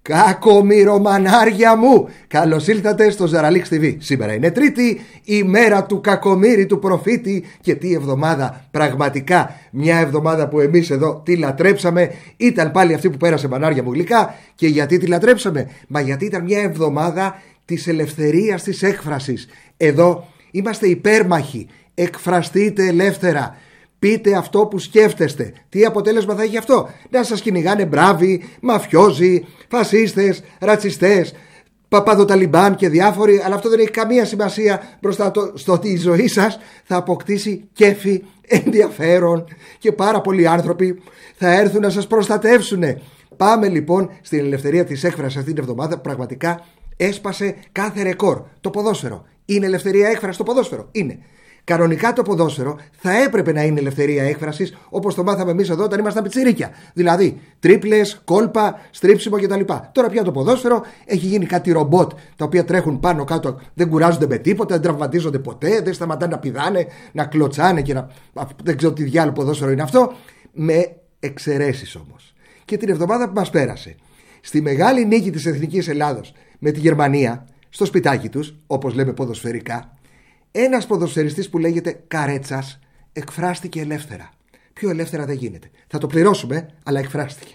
Κακομοιρομανάρια μου, καλώς ήλθατε στο Ζαραλίξ TV. Σήμερα είναι Τρίτη, η μέρα του κακομοίρη του προφήτη. Και τι εβδομάδα, πραγματικά μια εβδομάδα που εμείς εδώ τη λατρέψαμε. Ήταν πάλι αυτή που πέρασε, μανάρια μου γλυκά. Και γιατί τη λατρέψαμε? Μα γιατί ήταν μια εβδομάδα της ελευθερίας της έκφρασης. Εδώ είμαστε υπέρμαχοι. Εκφραστείτε ελεύθερα. Πείτε αυτό που σκέφτεστε. Τι αποτέλεσμα θα έχει αυτό? Να σας κυνηγάνε μπράβοι, μαφιόζοι, φασίστες, ρατσιστές, παπαδοταλιμπάν και διάφοροι. Αλλά αυτό δεν έχει καμία σημασία μπροστά στο ότι η ζωή σας θα αποκτήσει κέφι, ενδιαφέρον και πάρα πολλοί άνθρωποι θα έρθουν να σας προστατεύσουν. Πάμε λοιπόν στην ελευθερία της έκφρασης αυτήν την εβδομάδα. Πραγματικά έσπασε κάθε ρεκόρ. Το ποδόσφαιρο. Είναι ελευθερία έκφρασης το ποδόσφαιρο? Είναι. Κανονικά το ποδόσφαιρο θα έπρεπε να είναι ελευθερία έκφρασης, όπως το μάθαμε εμείς εδώ όταν ήμασταν πιτσιρίκια. Δηλαδή τρίπλες, κόλπα, στρίψιμο κτλ. Τώρα πια το ποδόσφαιρο έχει γίνει κάτι ρομπότ τα οποία τρέχουν πάνω κάτω, δεν κουράζονται με τίποτα, δεν τραυματίζονται ποτέ, δεν σταματάνε να πηδάνε, να κλωτσάνε και να. Δεν ξέρω τι διάλογο ποδόσφαιρο είναι αυτό. Με εξαιρέσεις όμως. Και την εβδομάδα που μας πέρασε, στη μεγάλη νίκη της Εθνικής Ελλάδος με τη Γερμανία, στο σπιτάκι τους, όπως λέμε ποδοσφαιρικά. Ένας ποδοσφαιριστής που λέγεται Καρέτσας εκφράστηκε ελεύθερα. Πιο ελεύθερα δεν γίνεται. Θα το πληρώσουμε, αλλά εκφράστηκε.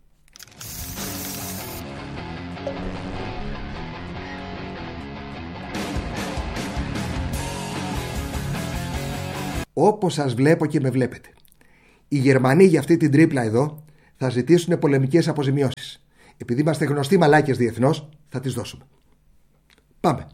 Όπως σας βλέπω και με βλέπετε, οι Γερμανοί για αυτή την τρίπλα εδώ θα ζητήσουν πολεμικές αποζημιώσεις. Επειδή είμαστε γνωστοί μαλάκες διεθνώς, θα τις δώσουμε. Πάμε.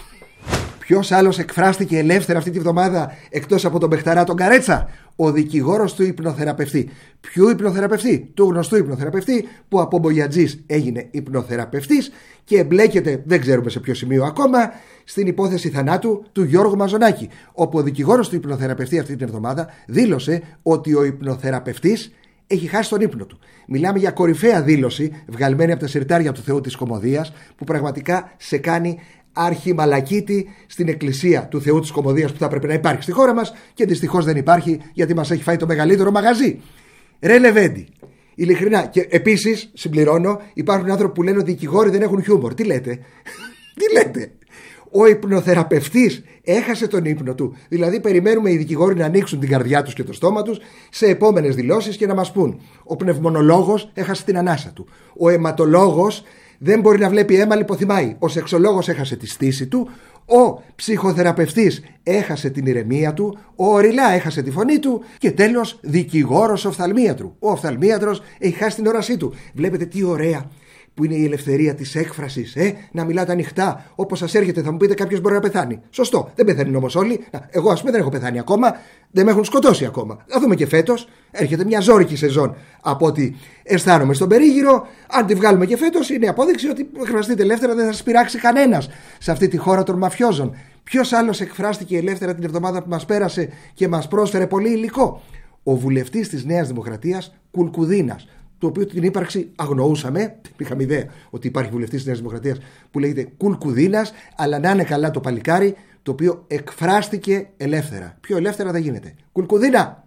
Ποιος άλλος εκφράστηκε ελεύθερα αυτή τη βδομάδα εκτός από τον παιχταρά τον Καρέτσα? Ο δικηγόρος του υπνοθεραπευτή. Ποιου υπνοθεραπευτή? Του γνωστού υπνοθεραπευτή που από μπογιατζής έγινε υπνοθεραπευτής και εμπλέκεται, δεν ξέρουμε σε ποιο σημείο ακόμα, στην υπόθεση θανάτου του Γιώργου Μαζονάκη. Όπου ο δικηγόρος του υπνοθεραπευτή αυτή την εβδομάδα δήλωσε ότι ο υπνοθεραπευτής έχει χάσει τον ύπνο του. Μιλάμε για κορυφαία δήλωση βγαλμένη από τα συρτάρια του Θεού της Κωμωδίας, που πραγματικά σε κάνει αρχιμαλακίτη στην εκκλησία του Θεού της Κωμωδίας που θα πρέπει να υπάρχει στη χώρα μας και δυστυχώς δεν υπάρχει, γιατί μας έχει φάει το μεγαλύτερο μαγαζί. Ρε Λεβέντη, ειλικρινά. Και επίσης συμπληρώνω, υπάρχουν άνθρωποι που λένε ότι οι δικηγόροι δεν έχουν χιούμορ. Τι λέτε? Τι λέτε? Ο υπνοθεραπευτής έχασε τον ύπνο του. Δηλαδή περιμένουμε οι δικηγόροι να ανοίξουν την καρδιά τους και το στόμα τους σε επόμενες δηλώσεις και να μας πούν: ο πνευμονολόγος έχασε την ανάσα του, ο αιματολόγος δεν μπορεί να βλέπει αίμα, λιποθυμάει, ο σεξολόγος έχασε τη στήση του, ο ψυχοθεραπευτής έχασε την ηρεμία του, ο οριλά έχασε τη φωνή του και τέλος δικηγόρος οφθαλμίατρου. Ο οφθαλμίατρος έχει χάσει την όρασή του. Βλέπετε τι ωραία που είναι η ελευθερία της έκφρασης, να μιλάτε ανοιχτά. Όπως σας έρχεται, θα μου πείτε, κάποιος μπορεί να πεθάνει. Σωστό, δεν πεθαίνουν όμως όλοι. Εγώ, ας πούμε, δεν έχω πεθάνει ακόμα, δεν με έχουν σκοτώσει ακόμα. Θα δούμε και φέτος. Έρχεται μια ζώρικη σεζόν από ό,τι αισθάνομαι στον περίγυρο. Αν τη βγάλουμε και φέτος, είναι απόδειξη ότι εκφραστείτε ελεύθερα, δεν θα σας πειράξει κανένας σε αυτή τη χώρα των μαφιόζων. Ποιος άλλος εκφράστηκε ελεύθερα την εβδομάδα που μας πέρασε και μας πρόσφερε πολύ υλικό? Ο βουλευτής της Νέας Δημοκρατίας, Κουλκουδίνας, το οποίο την ύπαρξη αγνοούσαμε. Είχαμε ιδέα ότι υπάρχει βουλευτής της Νέας Δημοκρατίας που λέγεται Κουλκουδίνας, αλλά να είναι καλά το παλικάρι, το οποίο εκφράστηκε ελεύθερα. Πιο ελεύθερα δεν γίνεται. Κουλκουδίνα,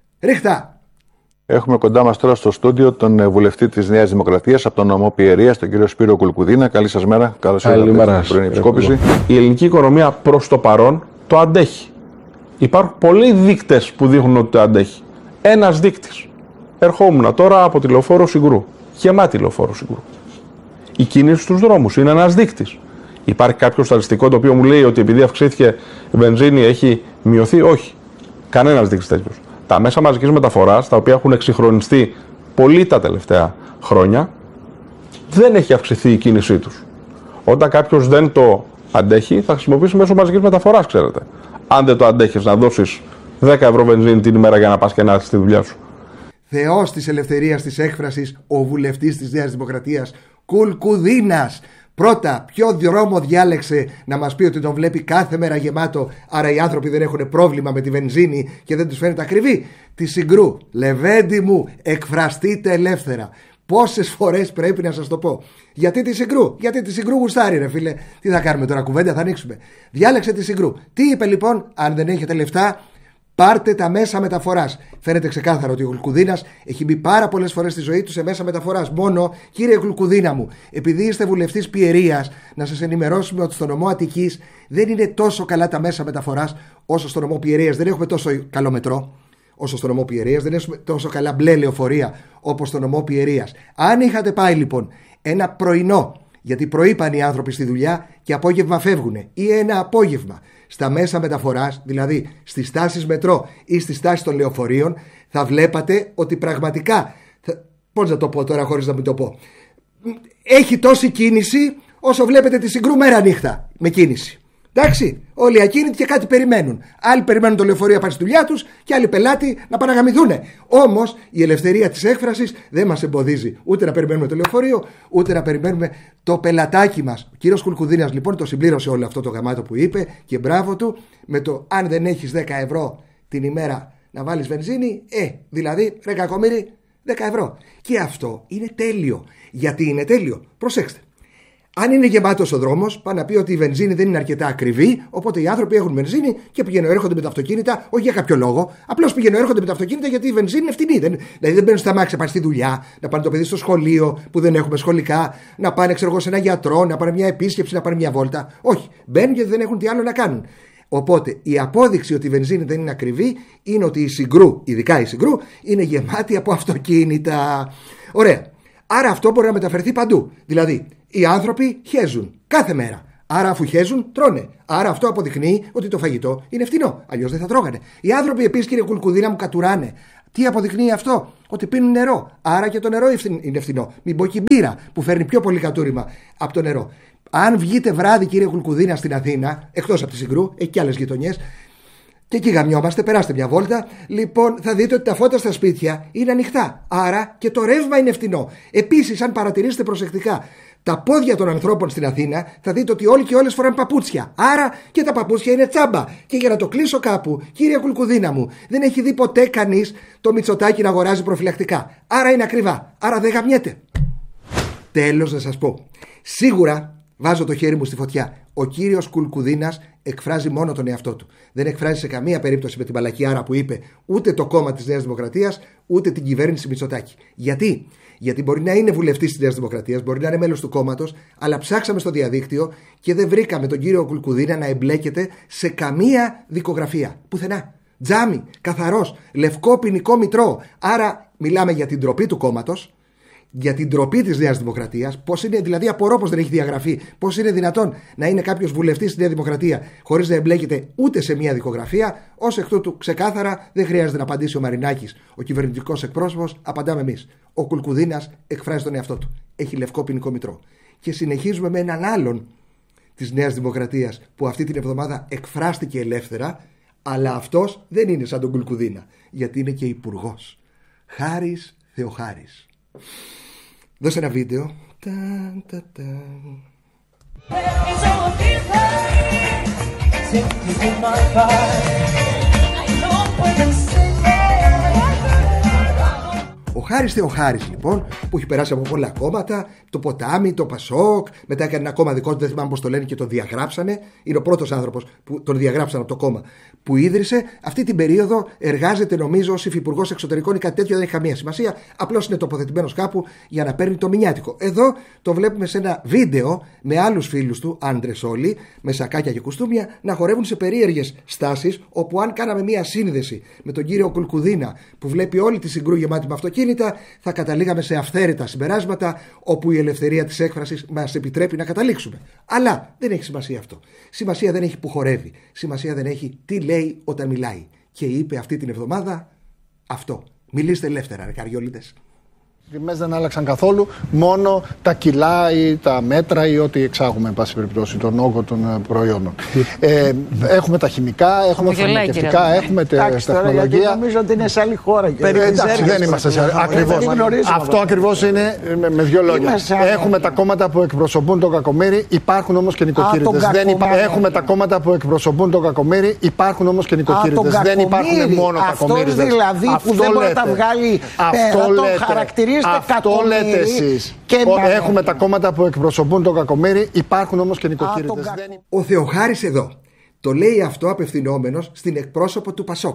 ρίχτα! Έχουμε κοντά μας τώρα στο στούντιο τον βουλευτή της Νέας Δημοκρατίας από τον νομό Πιερίας, τον κύριο Σπύρο Κουλκουδίνα. Καλή σας μέρα. Καλώς ήρθατε στην πρωινή επισκόπηση. Η ελληνική οικονομία προς το παρόν το αντέχει. Υπάρχουν πολλοί δείκτες που δείχνουν ότι το αντέχει. Ένας δείκτης. Ερχόμουν τώρα από τη λεωφόρο Συγκρού. Γεμάτη λεωφόρο Συγκρού. Η κίνηση στους δρόμους είναι ένας δείκτης. Υπάρχει κάποιο στατιστικό το οποίο μου λέει ότι επειδή αυξήθηκε η βενζίνη έχει μειωθεί? Όχι. Κανένας δείκτης τέτοιος. Τα μέσα μαζικής μεταφοράς, τα οποία έχουν εξυγχρονιστεί πολύ τα τελευταία χρόνια, δεν έχει αυξηθεί η κίνησή τους. Όταν κάποιος δεν το αντέχει, θα χρησιμοποιήσει μέσω μαζικής μεταφοράς, ξέρετε. Αν δεν το αντέχεις να δώσεις 10 ευρώ βενζίνη την ημέρα για να πας και να έρθεις στη δουλειά σου. Θεός της ελευθερίας της έκφρασης, ο βουλευτής της Νέας Δημοκρατίας, Κουλκουδίνας. Πρώτα, ποιο δρόμο διάλεξε να μας πει ότι τον βλέπει κάθε μέρα γεμάτο, άρα οι άνθρωποι δεν έχουν πρόβλημα με τη βενζίνη και δεν τους φαίνεται ακριβή? Τη Συγκρού. Λεβέντη μου, εκφραστείτε ελεύθερα. Πόσες φορές πρέπει να σας το πω? Γιατί τη Συγκρού? Γιατί τη Συγκρού γουστάρει, ρε φίλε. Τι θα κάνουμε τώρα, κουβέντα θα ανοίξουμε? Διάλεξε τη Συγκρού. Τι είπε λοιπόν? Αν δεν έχετε λεφτά, Πάρτε τα μέσα μεταφοράς. Φαίνεται ξεκάθαρο ότι ο Κουλκουδίνας έχει μπει πάρα πολλές φορές στη ζωή του σε μέσα μεταφοράς. Μόνο, κύριε Κουλκουδίνα μου, επειδή είστε βουλευτής Πιερίας, να σας ενημερώσουμε ότι στο νομό Αττικής δεν είναι τόσο καλά τα μέσα μεταφοράς όσο στο νομό Πιερίας. Δεν έχουμε τόσο καλό μετρό όσο στο νομό Πιερίας. Δεν έχουμε τόσο καλά μπλε λεωφορεία όπως στο νομό Πιερίας. Αν είχατε πάει λοιπόν ένα πρωινό, γιατί πρωί πάνε οι άνθρωποι στη δουλειά και απόγευμα φεύγουν, ή ένα απόγευμα στα μέσα μεταφοράς, δηλαδή στις στάσεις μετρό ή στις στάσεις των λεωφορείων, θα βλέπατε ότι πραγματικά, πώς να το πω τώρα χωρίς να μην το πω, έχει τόση κίνηση όσο βλέπετε τη Συγκρού μέρα νύχτα με κίνηση. Εντάξει, όλοι ακίνητοι και κάτι περιμένουν. Άλλοι περιμένουν το λεωφορείο να πάνε στη δουλειά τους και άλλοι πελάτοι να πάνε να γαμηθούν. Όμως η ελευθερία της έκφρασης δεν μας εμποδίζει ούτε να περιμένουμε το λεωφορείο, ούτε να περιμένουμε το πελατάκι μας. Ο κύριος Κουλκουδίνας λοιπόν το συμπλήρωσε όλο αυτό το γαμάτο που είπε και μπράβο του με το αν δεν έχεις 10 ευρώ την ημέρα να βάλεις βενζίνη, δηλαδή ρε κακομοίρη 10 ευρώ. Και αυτό είναι τέλειο. Γιατί είναι τέλειο? Προσέξτε. Αν είναι γεμάτος ο δρόμος, πάνε να πει ότι η βενζίνη δεν είναι αρκετά ακριβή, οπότε οι άνθρωποι έχουν βενζίνη και πηγαίνουν έρχονται με τα αυτοκίνητα, όχι για κάποιο λόγο. Απλώς πηγαίνουν έρχονται με τα αυτοκίνητα γιατί η βενζίνη είναι φτηνή. Δηλαδή δεν μπαίνουν στα μάξια, πάνε στη δουλειά, να πάνε το παιδί στο σχολείο που δεν έχουμε σχολικά, να πάνε ξέρω, σε ένα γιατρό, να πάνε μια επίσκεψη, να πάνε μια βόλτα. Όχι, μπαίνουν γιατί δεν έχουν τι άλλο να κάνουν. Οπότε η απόδειξη ότι η βενζίνη δεν είναι ακριβή είναι ότι η Συγκρού, ειδικά η Συγκρού, είναι γεμάτη από αυτοκίνητα. Ωραία. Άρα αυτό μπορεί να μεταφερθεί παντού. Δηλαδή, οι άνθρωποι χέζουν κάθε μέρα. Άρα, αφού χέζουν, τρώνε. Άρα, αυτό αποδεικνύει ότι το φαγητό είναι φτηνό. Αλλιώς δεν θα τρώγανε. Οι άνθρωποι επίσης, κύριε Κουλκουδίνα μου, κατουράνε. Τι αποδεικνύει αυτό? Ότι πίνουν νερό. Άρα και το νερό είναι φτηνό. Μην πω και η μπύρα που φέρνει πιο πολύ κατούριμα από το νερό. Αν βγείτε βράδυ, κύριε Κουλκουδίνα, στην Αθήνα, εκτός από τη Συγκρού, έχει και άλλες γειτονιές, και εκεί γαμιόμαστε, περάστε μια βόλτα. Λοιπόν, θα δείτε ότι τα φώτα στα σπίτια είναι ανοιχτά. Άρα και το ρεύμα είναι φτηνό. Επίσης, αν παρατηρήσετε προσεκτικά τα πόδια των ανθρώπων στην Αθήνα, θα δείτε ότι όλοι και όλες φοράνε παπούτσια. Άρα και τα παπούτσια είναι τσάμπα. Και για να το κλείσω κάπου, κύριε Κουλκουδίνα μου, δεν έχει δει ποτέ κανείς το Μητσοτάκι να αγοράζει προφυλακτικά. Άρα είναι ακριβά. Άρα δεν γαμιέται. Τέλος να σας πω. Σίγουρα βάζω το χέρι μου στη φωτιά. Ο κύριος Κουλκουδίνας εκφράζει μόνο τον εαυτό του. Δεν εκφράζει σε καμία περίπτωση με την παλακιάρα που είπε ούτε το κόμμα της Νέας Δημοκρατίας, ούτε την κυβέρνηση Μητσοτάκη. Γιατί? Γιατί μπορεί να είναι βουλευτής της Νέας Δημοκρατίας, μπορεί να είναι μέλος του κόμματος, αλλά ψάξαμε στο διαδίκτυο και δεν βρήκαμε τον κύριο Κουλκουδίνα να εμπλέκεται σε καμία δικογραφία. Πουθενά. Τζάμι, καθαρός, λευκό ποινικό μητρό. Άρα μιλάμε για την ντροπή του κόμματος. Για την ντροπή της Νέας Δημοκρατίας, πώς είναι, δηλαδή απορώ πως δεν έχει διαγραφεί, πώς είναι δυνατόν να είναι κάποιος βουλευτής στη Νέα Δημοκρατία χωρίς να εμπλέκεται ούτε σε μια δικογραφία. Ως εκ τούτου, ξεκάθαρα δεν χρειάζεται να απαντήσει ο Μαρινάκης, ο κυβερνητικός εκπρόσωπος, απαντάμε εμείς. Ο Κουλκουδίνας εκφράζει τον εαυτό του. Έχει λευκό ποινικό μητρό. Και συνεχίζουμε με έναν άλλον της Νέας Δημοκρατίας που αυτή την εβδομάδα εκφράστηκε ελεύθερα, αλλά αυτός δεν είναι σαν τον Κουλκουδίνα, γιατί είναι και υπουργός. Χάρης Θεοχάρης. Δώσε ένα βίντεο. Ο Χάρης Θεοχάρης λοιπόν, που έχει περάσει από πολλά κόμματα, το Ποτάμι, το Πασόκ, μετά έκανε ένα κόμμα δικό του, δεν θυμάμαι πώς το λένε και το διαγράψανε. Είναι ο πρώτος άνθρωπος που τον διαγράψαν από το κόμμα που ίδρυσε. Αυτή την περίοδο εργάζεται νομίζω ως υφυπουργός εξωτερικών ή κάτι τέτοιο, δεν έχει καμία σημασία. Απλώς είναι τοποθετημένος κάπου για να παίρνει το μηνιάτικο. Εδώ το βλέπουμε σε ένα βίντεο με άλλους φίλους του, άντρες όλοι, με σακάκια και κουστούμια, να χορεύουν σε περίεργες στάσεις. Όπου αν κάναμε μία σύνδεση με τον κύριο Κουλκουδίνα που βλέπει όλη τη Συγκρού γεμάτη με αυτοκίνητα, θα καταλήγαμε σε αυθαίρετα συμπεράσματα όπου η ελευθερία της έκφρασης μας επιτρέπει να καταλήξουμε. Αλλά δεν έχει σημασία αυτό. Σημασία δεν έχει που χορεύει. Σημασία δεν έχει τι λέει όταν μιλάει. Και είπε αυτή την εβδομάδα αυτό. Μιλήστε ελεύθερα, ρε καριόλιδες. Οι τιμές δεν άλλαξαν καθόλου, μόνο τα κιλά ή τα μέτρα ή ό,τι εξάγουμε, εν πάση περιπτώσει, τον όγκο των προϊόντων. Έχουμε τα χημικά, έχουμε τα φαρμακευτικά, έχουμε τη τεχνολογία. Νομίζω ότι είναι σε άλλη χώρα. Εντάξει, δεν είμαστε σε άλλη χώρα. Αυτό ακριβώς είναι με δύο λόγια. Έχουμε τα κόμματα που εκπροσωπούν τον κακομοίρη, υπάρχουν όμως και νοικοκύριτες. Έχουμε τα κόμματα που εκπροσωπούν τον κακομοίρη, υπάρχουν όμως και νοικοκύριτες. Δεν υπάρχουν μόνο κακομοίριδες. Αυτό δηλαδή που δεν μπορεί να τα βγάλει πέρα, τον χαρακτηρίζει. Αυτό λέτε εσείς. Έχουμε τα κόμματα που εκπροσωπούν τον κακομοίρη, υπάρχουν όμως και νοικοκύριτες. Ο Θεοχάρης εδώ το λέει αυτό απευθυνόμενος στην εκπρόσωπο του Πασόκ,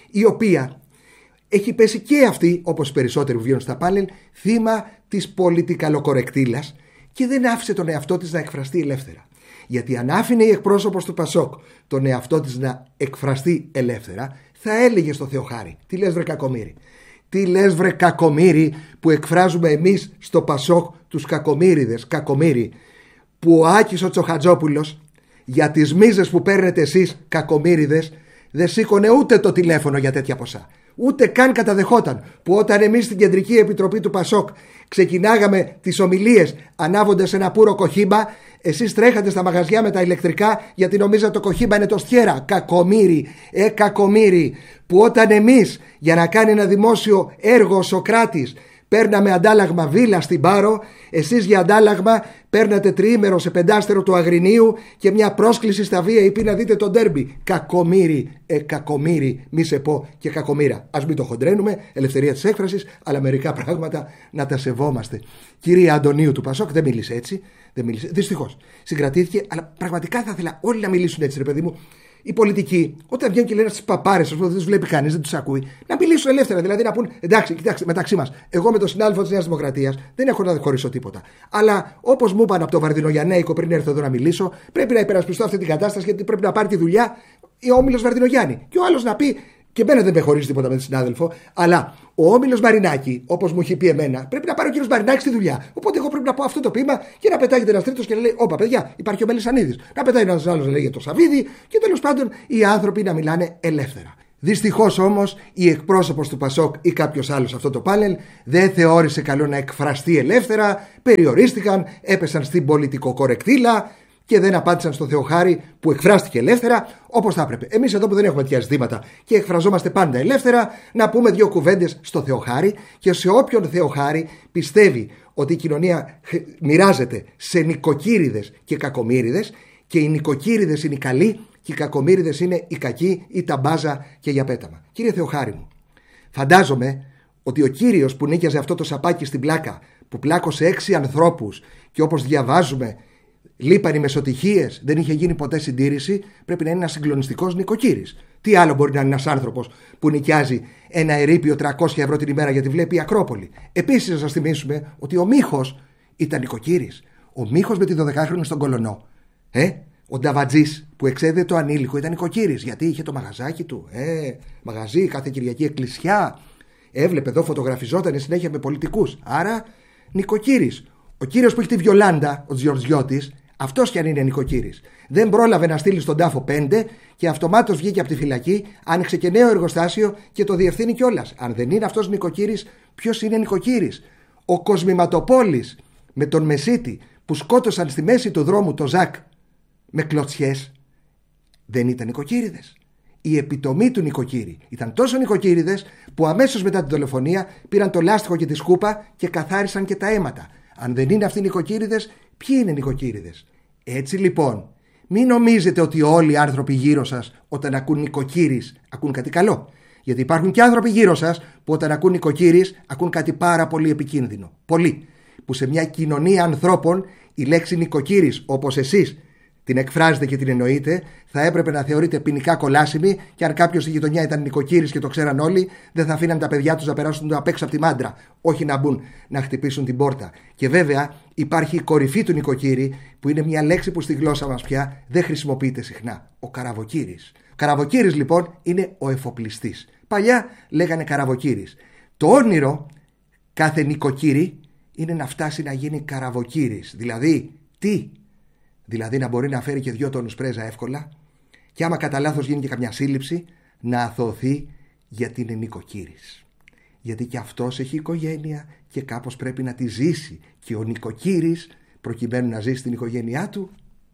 η οποία έχει πέσει και αυτή, όπως περισσότεροι που βγαίνουν στα πάνελ, θύμα της πολιτικαλοκορεκτήλας και δεν άφησε τον εαυτό της να εκφραστεί ελεύθερα. Γιατί αν άφηνε η εκπρόσωπος του Πασόκ τον εαυτό της να εκφραστεί ελεύθερα, θα έλεγε στο Θεοχάρη: τι λες βρε κακομοίρη, τι λες βρε κακομοίρη, που εκφράζουμε εμείς στο Πασόκ τους κακομοίριδες, κακομοίρη, που ο Άκης ο Τσοχατζόπουλος για τις μίζες που παίρνετε εσείς κακομοίριδες δεν σήκωνε ούτε το τηλέφωνο για τέτοια ποσά. Ούτε καν καταδεχόταν που όταν εμείς στην Κεντρική Επιτροπή του Πασόκ ξεκινάγαμε τις ομιλίες ανάβοντας ένα πουρο κοχύμπα, εσείς τρέχατε στα μαγαζιά με τα ηλεκτρικά γιατί νομίζατε το κοχύμπα είναι το στιέρα. Κακομοίρη, κακομοίρη, που όταν εμείς για να κάνει ένα δημόσιο έργο ο Σωκράτης παίρναμε αντάλλαγμα βίλα στην Πάρο, εσείς για αντάλλαγμα παίρνατε τριήμερο σε πεντάστερο του Αγρινίου και μια πρόσκληση στα VIP να δείτε τον ντέρμπι. Κακομοίρη, κακομοίρη, μη σε πω και κακομοίρα. Ας μην το χοντρένουμε, ελευθερία της έκφρασης, αλλά μερικά πράγματα να τα σεβόμαστε. Κυρία Αντωνίου του Πασόκ δεν μίλησε έτσι. Δυστυχώς συγκρατήθηκε, αλλά πραγματικά θα ήθελα όλοι να μιλήσουν έτσι, ρε παιδί μου. Οι πολιτικοί, όταν βγαίνουν και λένε στις παπάρες, δεν τους βλέπει κανείς, δεν τους ακούει, να μιλήσουν ελεύθερα. Δηλαδή να πούν: εντάξει, κοιτάξτε, μεταξύ μας, εγώ με τον συνάδελφο της Νέας Δημοκρατίας δεν έχω να χωρίσω τίποτα. Αλλά όπως μου είπαν από το Βαρδινογιαννέικο πριν έρθω εδώ να μιλήσω, πρέπει να υπερασπιστώ αυτή την κατάσταση γιατί πρέπει να πάρει τη δουλειά ο Όμιλος Βαρδινογιάννη. Και ο άλλος να πει: και εμένα δεν με χωρίζει τίποτα με τον συνάδελφο, αλλά ο Όμιλος Μαρινάκη, όπως μου έχει πει εμένα, πρέπει να πάρει ο κύριος Μαρινάκης στη δουλειά. Οπότε εγώ πρέπει να πω αυτό το ποίημα και να πετάγεται ένας τρίτος και να λέει: όπα, παιδιά, υπάρχει ο Μελισσανίδης. Να πετάει ένας άλλος να λέει για το Σαββίδι και τέλος πάντων οι άνθρωποι να μιλάνε ελεύθερα. Δυστυχώς όμως η εκπρόσωπος του Πασόκ ή κάποιος άλλος αυτό το πάνελ δεν θεώρησε καλό να εκφραστεί ελεύθερα, περιορίστηκαν, έπεσαν στην πολιτικοκορεκτήλα και δεν απάντησαν στο Θεοχάρη που εκφράστηκε ελεύθερα όπως θα έπρεπε. Εμείς εδώ που δεν έχουμε τέτοια ζητήματα και εκφραζόμαστε πάντα ελεύθερα, να πούμε δύο κουβέντες στο Θεοχάρη και σε όποιον Θεοχάρη πιστεύει ότι η κοινωνία μοιράζεται σε νοικοκύριδες και κακομοίριδες και οι νοικοκύριδες είναι οι καλοί και οι κακομοίριδες είναι οι κακοί ή τα μπάζα και για πέταμα. Κύριε Θεοχάρη μου, φαντάζομαι ότι ο κύριος που νίκιαζε αυτό το σαπάκι στην πλάκα, που πλάκωσε 6 ανθρώπους και όπως διαβάζουμε λείπαν οι μεσοτυχίες, δεν είχε γίνει ποτέ συντήρηση, πρέπει να είναι ένας συγκλονιστικός νοικοκύρης. Τι άλλο μπορεί να είναι ένας άνθρωπος που νοικιάζει ένα ερείπιο 300 ευρώ την ημέρα γιατί βλέπει η Ακρόπολη. Επίσης, να σας θυμίσουμε ότι ο Μίχος ήταν νοικοκύρης. Ο Μίχος με τη 12χρονη στον Κολονό. Ο Νταβατζής που εξέδε το ανήλικο ήταν νοικοκύρης γιατί είχε το μαγαζάκι του. Μαγαζί, κάθε Κυριακή εκκλησιά. Έβλεπε εδώ, φωτογραφιζόταν συνέχεια με πολιτικούς. Άρα νοικοκύρης. Ο κύριος που έχει τη Βιολάντα, ο Τζιορτζιώτης, αυτός κι αν είναι νοικοκύρης, δεν πρόλαβε να στείλει στον τάφο 5 και αυτομάτως βγήκε από τη φυλακή, άνοιξε και νέο εργοστάσιο και το διευθύνει κιόλας. Αν δεν είναι αυτός νοικοκύρης, ποιος είναι νοικοκύρης? Ο Κοσμηματοπόλης με τον Μεσίτη που σκότωσαν στη μέση του δρόμου το Ζακ με κλωτσιές, δεν ήταν νοικοκύριδες? Η επιτομή του νοικοκύρη ήταν τόσο νοικοκύριδες που αμέσως μετά την δολοφονία πήραν το λάστιχο και τη σκούπα και καθάρισαν και τα αίματα. Αν δεν είναι αυτοί οι νοικοκύριδες, ποιοι είναι νοικοκύριδες? Έτσι λοιπόν, μην νομίζετε ότι όλοι οι άνθρωποι γύρω σας όταν ακούν νοικοκύρης ακούν κάτι καλό. Γιατί υπάρχουν και άνθρωποι γύρω σας που όταν ακούν νοικοκύρης ακούν κάτι πάρα πολύ επικίνδυνο. Πολύ. Που σε μια κοινωνία ανθρώπων η λέξη νοικοκύρης, όπως εσείς την εκφράζετε και την εννοείτε, θα έπρεπε να θεωρείται ποινικά κολάσιμη και αν κάποιος στη γειτονιά ήταν νοικοκύρης και το ξέραν όλοι, δεν θα αφήναν τα παιδιά τους να περάσουν απ' έξω από τη μάντρα, όχι να μπουν να χτυπήσουν την πόρτα. Και βέβαια υπάρχει η κορυφή του νοικοκύρη, που είναι μια λέξη που στη γλώσσα μας πια δεν χρησιμοποιείται συχνά. Ο καραβοκύρης. Ο καραβοκύρης λοιπόν είναι ο εφοπλιστής. Παλιά λέγανε καραβοκύρης. Το όνειρο κάθε νοικοκύρη είναι να φτάσει να γίνει καραβοκύρης. Δηλαδή, τι? Δηλαδή να μπορεί να φέρει και 2 τόνους πρέζα εύκολα και άμα κατά λάθος γίνει και καμιά σύλληψη να αθωωθεί γιατί είναι νοικοκύρης. Γιατί και αυτός έχει οικογένεια και κάπως πρέπει να τη ζήσει και ο νοικοκύρης προκειμένου να ζήσει την οικογένειά του.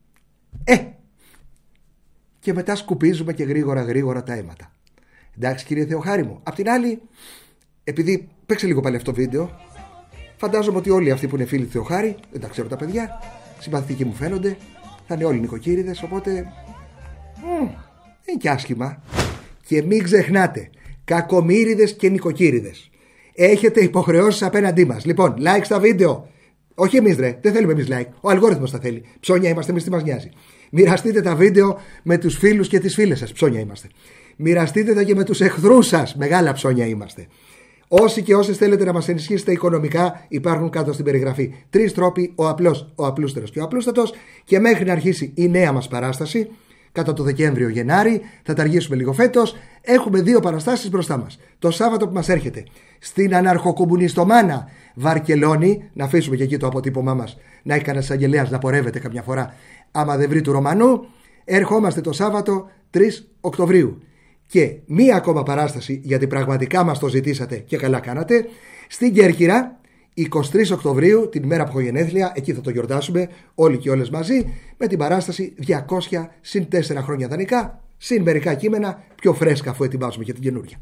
Και μετά σκουπίζουμε και γρήγορα τα αίματα. Εντάξει κύριε Θεοχάρη μου. Απ' την άλλη, επειδή παίξε λίγο πάλι αυτό το βίντεο, φαντάζομαι ότι όλοι αυτοί που είναι φίλοι του Θεοχάρη, δεν τα ξέρω τα παιδιά, συμπαθητικοί μου φαίνονται, θα είναι όλοι νοικοκύριδες, οπότε είναι και άσχημα. Και μην ξεχνάτε, κακομοίριδες και νοικοκύριδες, έχετε υποχρεώσεις απέναντί μας. Λοιπόν, like στα βίντεο. Όχι εμείς ρε, δεν θέλουμε εμείς like, ο αλγόριθμος τα θέλει. Ψώνια είμαστε εμείς, τι μας νοιάζει. Μοιραστείτε τα βίντεο με τους φίλους και τις φίλες σας, ψώνια είμαστε. Μοιραστείτε τα και με τους εχθρούς σας. Μεγάλα ψώνια είμαστε. Όσοι και όσες θέλετε να μας ενισχύσετε οικονομικά υπάρχουν κάτω στην περιγραφή. 3 τρόποι, ο απλός, ο απλούστερος και ο απλούστατος. Και μέχρι να αρχίσει η νέα μας παράσταση, κατά το Δεκέμβριο-Γενάρη, θα τα αργήσουμε λίγο φέτος. Έχουμε 2 παραστάσεις μπροστά μας. Το Σάββατο που μας έρχεται στην αναρχοκομμουνιστομάνα Βαρκελόνη, να αφήσουμε και εκεί το αποτύπωμά μας, να έχει κανένας εισαγγελέας να πορεύεται καμιά φορά, άμα δεν βρει του Ρωμανού. Ερχόμαστε το Σάββατο 3 Οκτωβρίου. Και μία ακόμα παράσταση, γιατί πραγματικά μας το ζητήσατε και καλά κάνατε, στην Κέρκυρα, 23 Οκτωβρίου, την ημέρα που έχω γενέθλια, εκεί θα το γιορτάσουμε όλοι και όλες μαζί, με την παράσταση 200 συν 4 χρόνια δανεικά, συν μερικά κείμενα, πιο φρέσκα αφού ετοιμάζουμε για την καινούργια.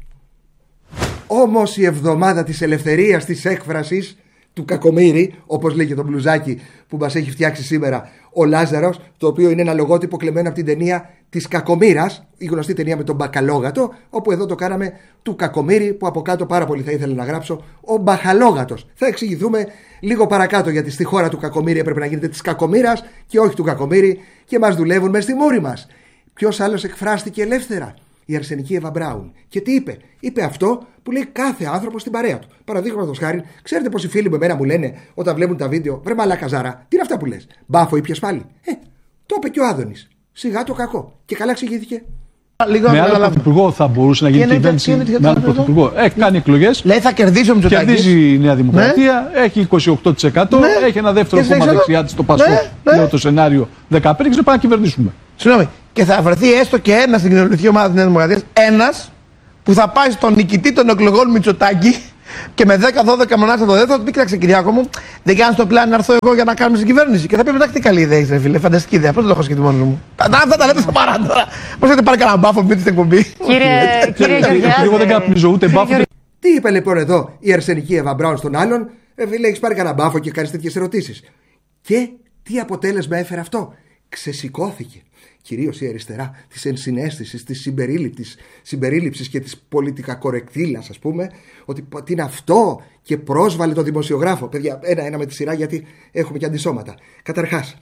Όμως η εβδομάδα της ελευθερίας της έκφρασης του Κακομοίρη, όπως λέει και το μπλουζάκι που μας έχει φτιάξει σήμερα ο Λάζαρος, το οποίο είναι ένα λογότυπο κλεμμένο από την ταινία της Κακομοίρας, η γνωστή ταινία με τον Μπακαλόγατο, όπου εδώ το κάναμε του Κακομοίρη, που από κάτω πάρα πολύ θα ήθελα να γράψω ο Μπαχαλόγατος. Θα εξηγηθούμε λίγο παρακάτω, γιατί στη χώρα του Κακομοίρη έπρεπε να γίνεται της Κακομοίρας και όχι του Κακομοίρη, και μας δουλεύουν μες στη μούρη μας. Ποιος άλλος εκφράστηκε ελεύθερα? Η αρσενική Εύα Μπράουν. Και τι είπε? Είπε αυτό που λέει κάθε άνθρωπο στην παρέα του. Παραδείγματος χάρη, ξέρετε πόσοι φίλοι μου εμένα μου λένε όταν βλέπουν τα βίντεο, βρε μαλάκα Ζάρα, τι είναι αυτά που λες? Μπάφο ήπιες πάλι? Το είπε και ο Άδωνης. Σιγά το κακό. Και καλά εξηγήθηκε. Με άλλο πρωθυπουργό θα μπορούσε να γίνει κυβέρνηση. Με άλλο πρωθυπουργό. Έχει κάνει εκλογές. Λέει θα κερδίσει ο Μητσοτάκης. Κερδίζει η Νέα Δημοκρατία. Ναι. Έχει 28%. Ναι. Έχει ένα δεύτερο κόμμα δεξιά της, το Πασό. Ναι. Λέω το σενάριο 15 και πάμε να κυβερνήσουμε. Συγγνώμη. Και θα βρεθεί έστω και ένας στην κοινωνική ομάδα της Νέας Δημοκρατίας. Ένας που θα πάει στον νικητή των εκλογών Μητσοτάκη και με 10-12 μονάδες το δεύτερο, θα του πει: κοίταξε, Κυριάκο μου, δεν κάνεις το πλάνο να έρθω εγώ για να κάνουμε στην κυβέρνηση. Και θα πει: εντάξει, τι καλή ιδέα έχεις, ρε φίλε, φανταστική ιδέα. Πώς το έχω σκεφτεί μόνο μου. Αυτά τα λέτε στο παρά. Πώς έχετε πάρει κανένα μπάφο με την εκπομπή? Κύριε Γεωργιάδη. Εγώ δεν καπνίζω ούτε μπάφο. Τι είπε λοιπόν εδώ η αρσενική Εύα Μπράουν στον άλλον? Φίλε, έχεις πάρει κανένα μπάφο και κάνεις τέτοιες ερωτήσεις. Και τι αποτέλεσμα έφερε αυτό? Ξεσηκώθηκε. Κυρίως η αριστερά της ενσυναίσθησης, της συμπερίληψης και της πολιτικά κορεκτήλας, ας πούμε, ότι τι είναι αυτό, και πρόσβαλε τον δημοσιογράφο. Παιδιά, ένα με τη σειρά, γιατί έχουμε και αντισώματα. Καταρχάς,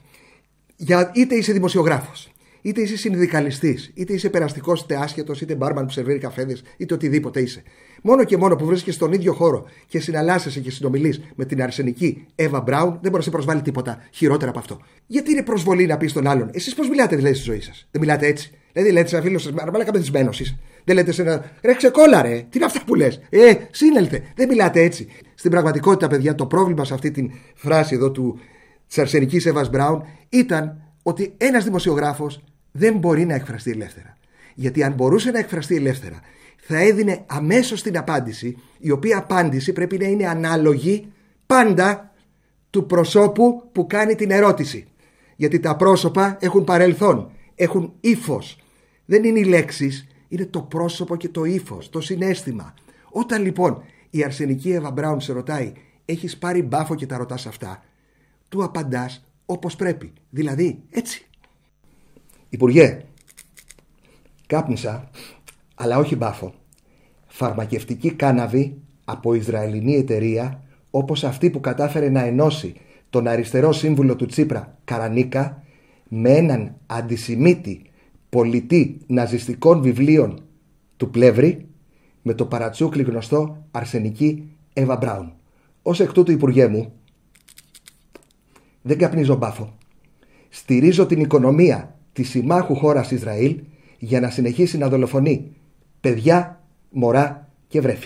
είτε είσαι δημοσιογράφος, είτε είσαι συνδικαλιστής, είτε είσαι περαστικός, είτε άσχετος, είτε μπάρμαν που σερβίρει καφέδες, είτε οτιδήποτε είσαι. Μόνο και μόνο που βρίσκεσαι στον ίδιο χώρο και συναλλάσσεσαι και συνομιλείς με την αρσενική Εύα Μπράουν, δεν μπορεί να σε προσβάλλει τίποτα χειρότερα από αυτό. Γιατί είναι προσβολή να πει στον άλλον: εσείς πώς μιλάτε δηλαδή στη ζωή σας? Δεν μιλάτε έτσι? Δηλαδή λέτε σε ένα φίλο σας: μαλάκα μεθυσμένος? Δεν λέτε σε ένα: ρε ξεκόλα, ρε, τι είναι αυτά που λες? Σύνελθε. Δεν μιλάτε έτσι. Στην πραγματικότητα, παιδιά, το πρόβλημα σε αυτή τη φράση εδώ της αρσενικής Εύας Μπράουν ήταν ότι ένας δημοσιογράφος δεν μπορεί να εκφραστεί ελεύθερα. Γιατί αν μπορούσε να εκφραστεί ελεύθερα, θα έδινε αμέσως την απάντηση, η οποία απάντηση πρέπει να είναι ανάλογη πάντα του προσώπου που κάνει την ερώτηση. Γιατί τα πρόσωπα έχουν παρελθόν, έχουν ύφος. Δεν είναι οι λέξεις, είναι το πρόσωπο και το ύφος, το συναίσθημα. Όταν λοιπόν η αρσενική Εύα Μπράουν σε ρωτάει: έχεις πάρει μπάφο και τα ρωτάς αυτά? Του απαντάς όπως πρέπει, δηλαδή έτσι. Υπουργέ, κάπνισα, αλλά όχι μπάφο, φαρμακευτική κάναβη από Ισραηλινή εταιρεία, όπως αυτή που κατάφερε να ενώσει τον αριστερό σύμβουλο του Τσίπρα, Καρανίκα, με έναν αντισημίτη πολιτή ναζιστικών βιβλίων του Πλεύρη, με το παρατσούκλι γνωστό αρσενική Εύα Μπράουν. Ως εκ τούτου, Υπουργέ μου, δεν καπνίζω μπάφο. Στηρίζω την οικονομία της συμμάχου χώρας Ισραήλ για να συνεχίσει να δολοφονεί παιδιά, μωρά και βρέφη.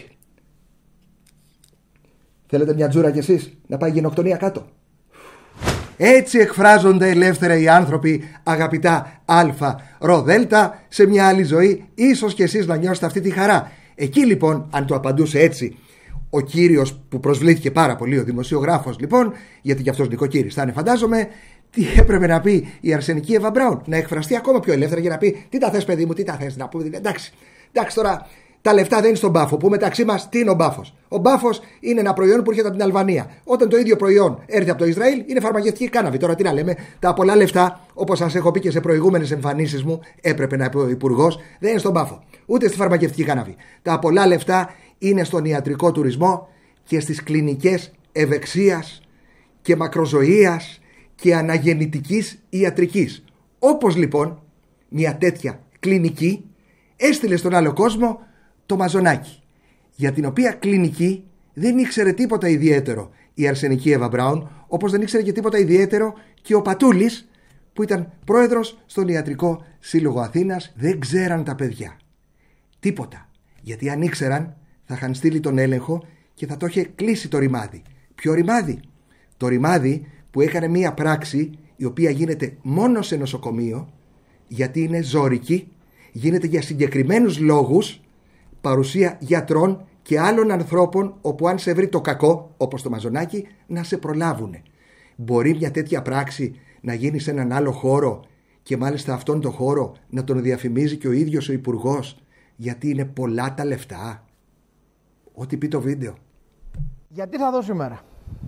Θέλετε μια τζούρα κι εσείς να πάει γενοκτονία κάτω? Έτσι εκφράζονται ελεύθερα οι άνθρωποι, αγαπητά Α, Ρο, Δέλτα, σε μια άλλη ζωή. Ίσως κι εσείς να νιώσετε αυτή τη χαρά. Εκεί λοιπόν, αν το απαντούσε έτσι ο κύριος που προσβλήθηκε πάρα πολύ, ο δημοσιογράφος λοιπόν, γιατί κι αυτός νοικοκύρης θα είναι, φαντάζομαι, τι έπρεπε να πει η αρσενική Εύα Μπράουν? Να εκφραστεί ακόμα πιο ελεύθερα για να πει: τι τα θες, παιδί μου, τι τα θες να πούμε? Εντάξει, τώρα τα λεφτά δεν είναι στον μπάφο. Που μεταξύ μας, τι είναι ο μπάφος? Ο μπάφος είναι ένα προϊόν που έρχεται από την Αλβανία. Όταν το ίδιο προϊόν έρθει από το Ισραήλ, είναι φαρμακευτική κάναβη. Τώρα τι να λέμε, τα πολλά λεφτά, όπως σας έχω πει και σε προηγούμενες εμφανίσεις μου, έπρεπε να πει ο Υπουργός, δεν είναι στον μπάφο, ούτε στη φαρμακευτική κάναβη. Τα πολλά λεφτά είναι στον ιατρικό τουρισμό και στις κλινικές ευεξίας και μακροζωίας και αναγεννητικής ιατρικής. Όπως λοιπόν μια τέτοια κλινική έστειλε στον άλλο κόσμο το μαζονάκι, για την οποία κλινική δεν ήξερε τίποτα ιδιαίτερο η αρσενική Εύα Μπράουν, όπως δεν ήξερε και τίποτα ιδιαίτερο και ο Πατούλης, που ήταν πρόεδρος στον Ιατρικό Σύλλογο Αθήνας. Δεν ξέραν τα παιδιά τίποτα, γιατί αν ήξεραν θα είχαν στείλει τον έλεγχο και θα το είχε κλείσει το ρημάδι. Ποιο ρημάδι? Το ρημάδι που έκανε μία πράξη η οποία γίνεται μόνο σε νοσοκομείο, γιατί είναι ζώρικη, γίνεται για συγκεκριμένους λόγους, παρουσία γιατρών και άλλων ανθρώπων, όπου αν σε βρει το κακό, όπως το μαζονάκι, να σε προλάβουνε. Μπορεί μια τέτοια πράξη να γίνει σε έναν άλλο χώρο και μάλιστα αυτόν τον χώρο να τον διαφημίζει και ο ίδιος ο υπουργός, γιατί είναι πολλά τα λεφτά? Ό,τι πει το βίντεο. Γιατί θα δω σήμερα?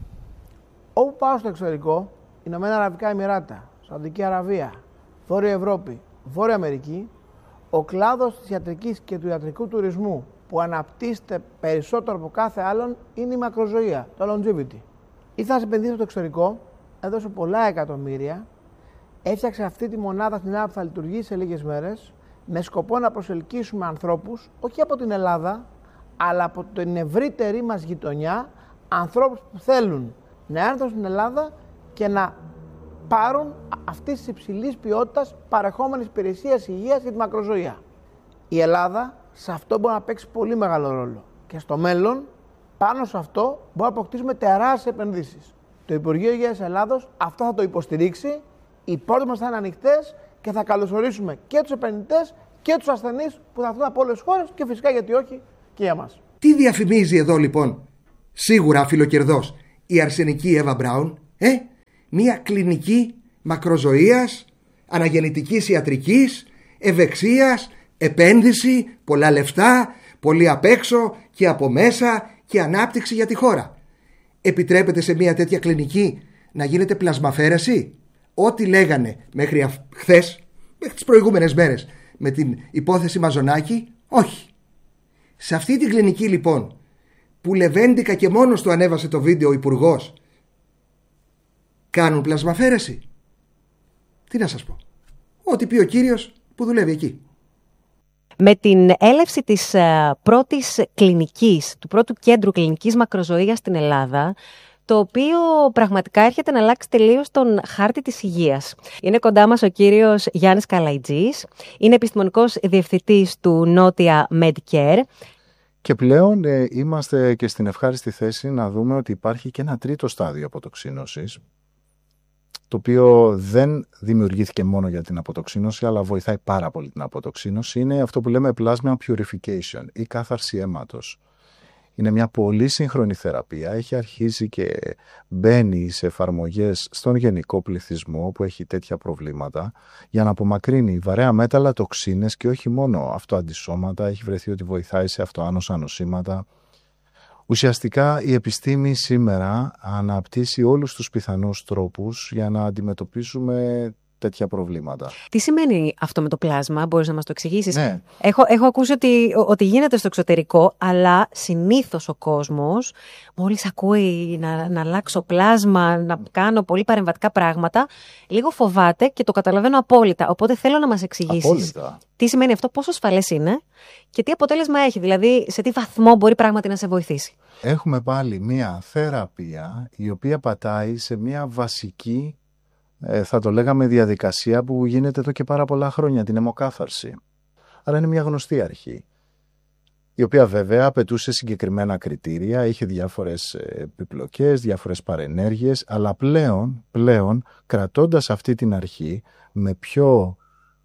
Όπου πάω στο εξωτερικό, Ηνωμένα Αραβικά Εμιράτα, Σαουδική Αραβία, Βόρεια Ευρώπη, Βόρεια Αμερική, ο κλάδος της ιατρικής και του ιατρικού τουρισμού που αναπτύσσεται περισσότερο από κάθε άλλον είναι η μακροζωία, το longevity. Ήρθα να επενδύσω στο εξωτερικό, έδωσε πολλά εκατομμύρια, έφτιαξε αυτή τη μονάδα στην Ελλάδα που θα λειτουργήσει σε λίγες μέρες, με σκοπό να προσελκύσουμε ανθρώπους, όχι από την Ελλάδα, αλλά από την ευρύτερη μας γειτονιά, ανθρώπους που θέλουν να έρθουν στην Ελλάδα και να πάρουν αυτής της υψηλής ποιότητας παρεχόμενης υπηρεσίας υγείας για τη μακροζωία. Η Ελλάδα σε αυτό μπορεί να παίξει πολύ μεγάλο ρόλο. Και στο μέλλον, πάνω σε αυτό, μπορούμε να αποκτήσουμε τεράστιες επενδύσεις. Το Υπουργείο Υγείας Ελλάδος αυτό θα το υποστηρίξει, οι πόρτες μας θα είναι ανοιχτές και θα καλωσορίσουμε και τους επενδυτές και τους ασθενείς που θα έρθουν από όλες τις χώρες και φυσικά γιατί όχι και για μας. Τι διαφημίζει εδώ λοιπόν? Σίγουρα φιλοκερδός η αρσενική Εύα Μπράουν, μια κλινική μακροζωίας, αναγεννητικής ιατρικής, ευεξίας, επένδυση, πολλά λεφτά, πολύ απ' έξω και από μέσα και ανάπτυξη για τη χώρα. Επιτρέπεται σε μια τέτοια κλινική να γίνεται πλασμαφέρεση? Ό,τι λέγανε μέχρι χθες, μέχρι τις προηγούμενες μέρες με την υπόθεση Μαζονάκη, όχι. Σε αυτή την κλινική λοιπόν, που λεβέντικα και μόνος του ανέβασε το βίντεο ο υπουργός, κάνουν πλασμαφέρεση? Τι να σας πω? Ό,τι πει ο κύριος που δουλεύει εκεί. Με την έλευση της πρώτης κλινικής, του πρώτου κέντρου κλινικής μακροζωίας στην Ελλάδα, το οποίο πραγματικά έρχεται να αλλάξει τελείως τον χάρτη της υγείας. Είναι κοντά μας ο κύριος Γιάννης Καλαϊτζής, είναι επιστημονικός διευθυντής του Νότια Medcare. Και πλέον είμαστε και στην ευχάριστη θέση να δούμε ότι υπάρχει και ένα τρίτο στάδιο αποτοξίνωσης, το οποίο δεν δημιουργήθηκε μόνο για την αποτοξίνωση, αλλά βοηθάει πάρα πολύ την αποτοξίνωση. Είναι αυτό που λέμε plasma purification ή κάθαρση αίματος. Είναι μια πολύ σύγχρονη θεραπεία, έχει αρχίσει και μπαίνει σε εφαρμογές στον γενικό πληθυσμό που έχει τέτοια προβλήματα για να απομακρύνει βαρέα μέταλλα, τοξίνες και όχι μόνο αυτοαντισώματα, έχει βρεθεί ότι βοηθάει σε αυτοάνοσα νοσήματα. Ουσιαστικά η επιστήμη σήμερα αναπτύσσει όλους τους πιθανούς τρόπους για να αντιμετωπίσουμε τέτοια προβλήματα. Τι σημαίνει αυτό με το πλάσμα, μπορείς να μας το εξηγήσεις? Ναι. Έχω ακούσει ότι γίνεται στο εξωτερικό, αλλά συνήθως ο κόσμος, μόλις ακούει να αλλάξω πλάσμα, να κάνω πολύ παρεμβατικά πράγματα, λίγο φοβάται και το καταλαβαίνω απόλυτα. Οπότε θέλω να μας εξηγήσεις απόλυτα. Τι σημαίνει αυτό, πόσο ασφαλές είναι και τι αποτέλεσμα έχει, δηλαδή σε τι βαθμό μπορεί πράγματι να σε βοηθήσει. Έχουμε πάλι μια θεραπεία η οποία πατάει σε μια βασική, θα το λέγαμε, διαδικασία που γίνεται εδώ και πάρα πολλά χρόνια, την αιμοκάθαρση. Άρα είναι μια γνωστή αρχή, η οποία βέβαια απαιτούσε συγκεκριμένα κριτήρια, είχε διάφορες επιπλοκές, διάφορες παρενέργειες, αλλά πλέον κρατώντας αυτή την αρχή με πιο,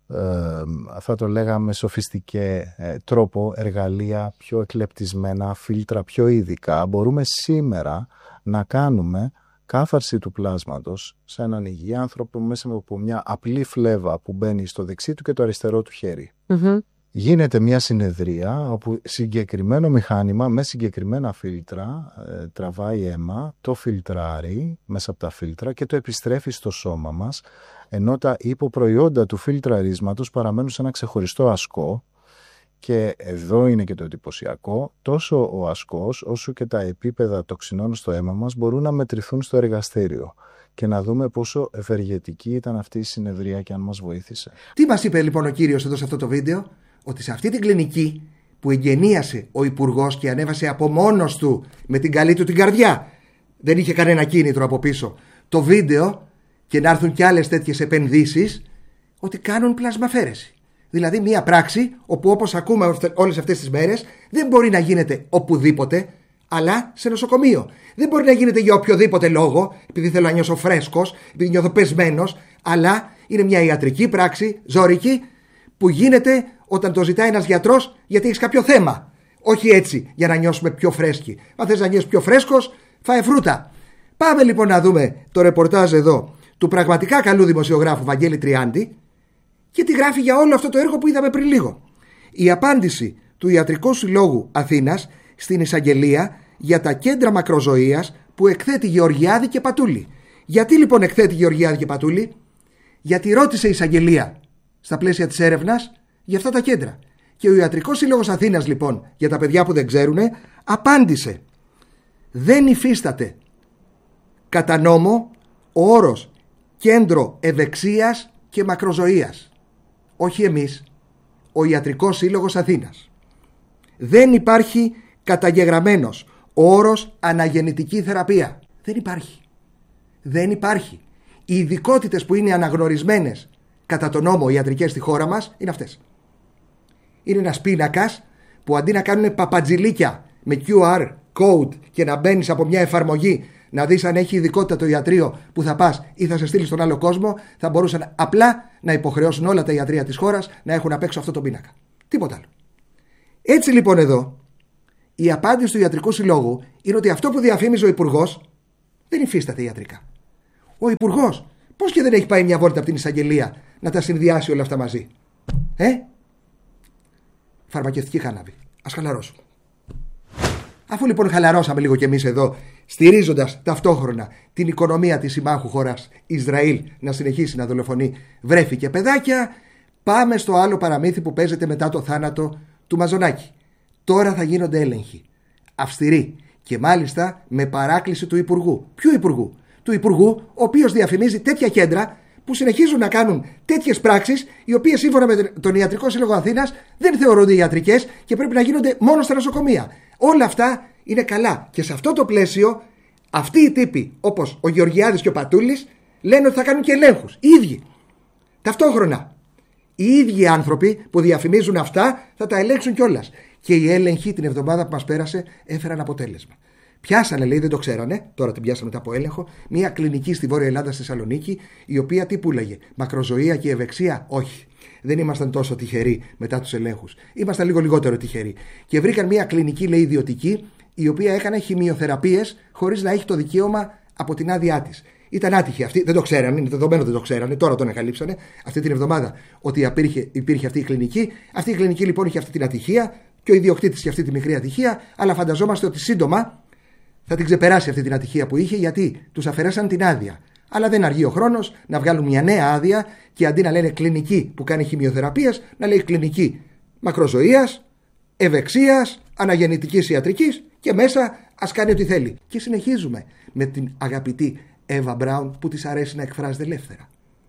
θα το λέγαμε, σοφιστικέ τρόπο, εργαλεία πιο εκλεπτισμένα, φίλτρα πιο ειδικά, μπορούμε σήμερα να κάνουμε κάθαρση του πλάσματος σε έναν υγιή άνθρωπο μέσα από μια απλή φλέβα που μπαίνει στο δεξί του και το αριστερό του χέρι. Mm-hmm. Γίνεται μια συνεδρία όπου συγκεκριμένο μηχάνημα με συγκεκριμένα φίλτρα τραβάει αίμα, το φιλτράρει μέσα από τα φίλτρα και το επιστρέφει στο σώμα μας, ενώ τα υποπροϊόντα του φιλτραρίσματος παραμένουν σε ένα ξεχωριστό ασκό. Και εδώ είναι και το εντυπωσιακό, τόσο ο ασκός όσο και τα επίπεδα τοξινών στο αίμα μας μπορούν να μετρηθούν στο εργαστήριο και να δούμε πόσο ευεργετική ήταν αυτή η συνεδρία και αν μας βοήθησε. Τι μας είπε λοιπόν ο κύριος εδώ σε αυτό το βίντεο? ότι σε αυτή την κλινική που εγγενίασε ο Υπουργός και ανέβασε από μόνος του με την καλή του την καρδιά, δεν είχε κανένα κίνητρο από πίσω, το βίντεο, και να έρθουν κι άλλες τέτοιες επενδύσεις, ότι κάνουν πλασμαφέρεση. Δηλαδή μια πράξη όπου, όπως ακούμε όλες αυτές τις μέρες, δεν μπορεί να γίνεται οπουδήποτε, αλλά σε νοσοκομείο. Δεν μπορεί να γίνεται για οποιοδήποτε λόγο, επειδή θέλω να νιώσω φρέσκος, επειδή νιώθω πεσμένος, αλλά είναι μια ιατρική πράξη, ζώρικη, που γίνεται όταν το ζητάει ένας γιατρός γιατί έχεις κάποιο θέμα. Όχι έτσι για να νιώσουμε πιο φρέσκοι. Αν θες να νιώσεις πιο φρέσκος, φάε φρούτα. Πάμε λοιπόν να δούμε το ρεπορτάζ εδώ του πραγματικά καλού δημοσιογράφου Βαγγέλη Τριάντη και τι γράφει για όλο αυτό το έργο που είδαμε πριν λίγο. Η απάντηση του Ιατρικού Συλλόγου Αθήνας στην εισαγγελία για τα κέντρα μακροζωίας που εκθέτει Γεωργιάδη και Πατούλη. Γιατί λοιπόν εκθέτει Γεωργιάδη και Πατούλη? Γιατί ρώτησε η εισαγγελία στα πλαίσια της έρευνας για αυτά τα κέντρα. Και ο Ιατρικός Σύλλογος Αθήνας λοιπόν, για τα παιδιά που δεν ξέρουν, απάντησε: δεν υφίσταται κατά νόμο ο όρος κέντρο ευεξίας και μακροζωίας. Όχι εμείς, ο Ιατρικός Σύλλογος Αθήνας. Δεν υπάρχει καταγεγραμμένος ο όρος αναγεννητική θεραπεία. Δεν υπάρχει. Δεν υπάρχει. Οι ειδικότητες που είναι αναγνωρισμένες κατά τον νόμο ιατρικές στη χώρα μας είναι αυτές. Είναι ένας πίνακας που αντί να κάνουν παπατζηλίκια με QR code και να μπαίνεις από μια εφαρμογή να δεις αν έχει ειδικότητα το ιατρείο που θα πας ή θα σε στείλει στον άλλο κόσμο, θα μπορούσαν απλά να υποχρεώσουν όλα τα ιατρεία της χώρας να έχουν απ' έξω αυτό το πίνακα. Τίποτα άλλο. Έτσι λοιπόν εδώ η απάντηση του Ιατρικού Συλλόγου είναι ότι αυτό που διαφήμιζε ο Υπουργός δεν υφίσταται ιατρικά. Ο Υπουργός πώς και δεν έχει πάει μια βόλτα από την εισαγγελία να τα συνδυάσει όλα αυτά μαζί? Φαρμακευτική κάναβη. Ας χαλαρώσουμε. Αφού λοιπόν χαλαρώσαμε λίγο κι εμείς εδώ, στηρίζοντας ταυτόχρονα την οικονομία της συμμάχου χώρας Ισραήλ να συνεχίσει να δολοφονεί βρέφη και παιδάκια, πάμε στο άλλο παραμύθι που παίζεται μετά το θάνατο του Μαζονάκη. Τώρα θα γίνονται έλεγχοι. Αυστηροί. Και μάλιστα με παράκληση του Υπουργού. Ποιου Υπουργού? Του Υπουργού, ο οποίος διαφημίζει τέτοια κέντρα που συνεχίζουν να κάνουν τέτοιες πράξεις, οι οποίες σύμφωνα με τον Ιατρικό Σύλλογο Αθήνας δεν θεωρούνται ιατρικές και πρέπει να γίνονται μόνο στα νοσοκομεία. Όλα αυτά είναι καλά. Και σε αυτό το πλαίσιο, αυτοί οι τύποι, όπως ο Γεωργιάδης και ο Πατούλης, λένε ότι θα κάνουν και ελέγχους. Οι ίδιοι. Ταυτόχρονα. Οι ίδιοι άνθρωποι που διαφημίζουν αυτά θα τα ελέγξουν κιόλας. Και οι έλεγχοι την εβδομάδα που μας πέρασε έφεραν αποτέλεσμα. Πιάσανε, λέει, δεν το ξέρανε, τώρα την πιάσαμε μετά από έλεγχο, μια κλινική στη Βόρεια Ελλάδα, στη Θεσσαλονίκη, η οποία τι πουλάγε? Μακροζωία και ευεξία? Όχι. Δεν ήμασταν τόσο τυχεροί μετά τους ελέγχους. Ήμασταν λίγο λιγότερο τυχεροί. Και βρήκαν μια κλινική, λέει, ιδιωτική, η οποία έκανε χημειοθεραπείες χωρίς να έχει το δικαίωμα από την άδειά της. Ήταν άτυχη αυτή, δεν το ξέρανε, είναι δεδομένο δεν το ξέρανε, τώρα τον εγκαλύψανε αυτή την εβδομάδα ότι υπήρχε αυτή η κλινική. Αυτή η κλινική λοιπόν είχε αυτή την ατυχία και ο ιδιοκτήτης είχε αυτή τη μικρή ατυχία, αλλά φανταζόμαστε ότι σύντομα θα την ξεπεράσει αυτή την ατυχία που είχε, γιατί τους αφαιρέσαν την άδεια. Αλλά δεν αργεί ο χρόνος να βγάλουν μια νέα άδεια και αντί να λένε κλινική που κάνει χημειοθεραπείας, να λέει κλινική μακροζωίας, ευεξίας, αναγεννητικής ιατρικής και μέσα ας κάνει ό,τι θέλει. Και συνεχίζουμε με την αγαπητή Εύα Μπράουν που της αρέσει να εκφράζεται ελεύθερα.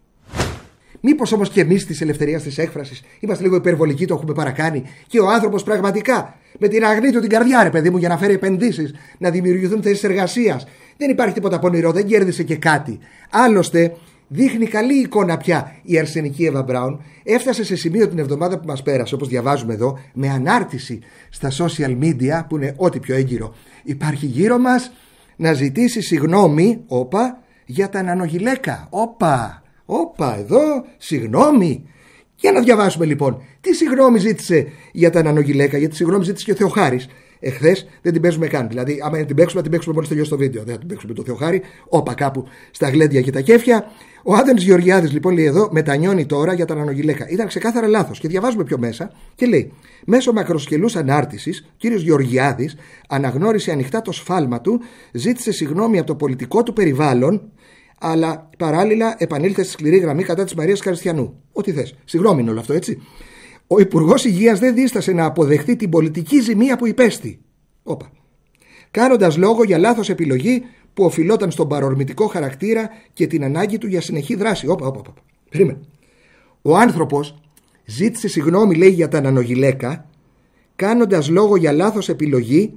Μήπως όμως και εμείς της ελευθερίας της έκφρασης είμαστε λίγο υπερβολικοί, το έχουμε παρακάνει και ο άνθρωπος πραγματικά με την αγνή του την καρδιά, ρε παιδί μου, για να φέρει επενδύσεις, να δημιουργηθούν θέσεις εργασίας. Δεν υπάρχει τίποτα πονηρό, δεν κέρδισε και κάτι. Άλλωστε, δείχνει καλή εικόνα πια η αρσενική Εύα Μπράουν. Έφτασε σε σημείο την εβδομάδα που μας πέρασε, όπως διαβάζουμε εδώ, με ανάρτηση στα social media, που είναι ό,τι πιο έγκυρο υπάρχει γύρω μας, να ζητήσει συγγνώμη, για τα νανογυλαίκα. Όπα, εδώ, συγγνώμη. Για να διαβάσουμε λοιπόν. Τι συγγνώμη ζήτησε για τα νανογυλαίκα? Γιατί συγγνώμη ζήτησε και ο Θεοχάρης. Εχθές δεν την παίζουμε καν. Δηλαδή, άμα την παίξουμε μόλις τελειώσει το βίντεο. Δεν την παίξουμε το Θεοχάρη. Κάπου στα γλέντια και τα κέφια. Ο Άδωνης Γεωργιάδης λοιπόν λέει εδώ, μετανιώνει τώρα για τα νανογυλαίκα. Ήταν ξεκάθαρα λάθος. Και διαβάζουμε πιο μέσα και λέει: μέσω μακροσκελούς ανάρτησης, ο κύριος Γεωργιάδης αναγνώρισε ανοιχτά το σφάλμα του, ζήτησε συγγνώμη από το πολιτικό του περιβάλλον, αλλά παράλληλα επανήλθε στη σκληρή γραμμή κατά της Μαρίας Καριστιανού. Ό,τι θες. Συγγνώμη είναι όλο αυτό, έτσι. Ο Υπουργός Υγείας δεν δίστασε να αποδεχτεί την πολιτική ζημία που υπέστη. Κάνοντας λόγο για λάθος επιλογή που οφειλόταν στον παρορμητικό χαρακτήρα και την ανάγκη του για συνεχή δράση. Περίμενε. Ο άνθρωπος Ζήτησε συγγνώμη, λέει, για τα νανογυλαίκα, κάνοντας λόγο για λάθος επιλογή,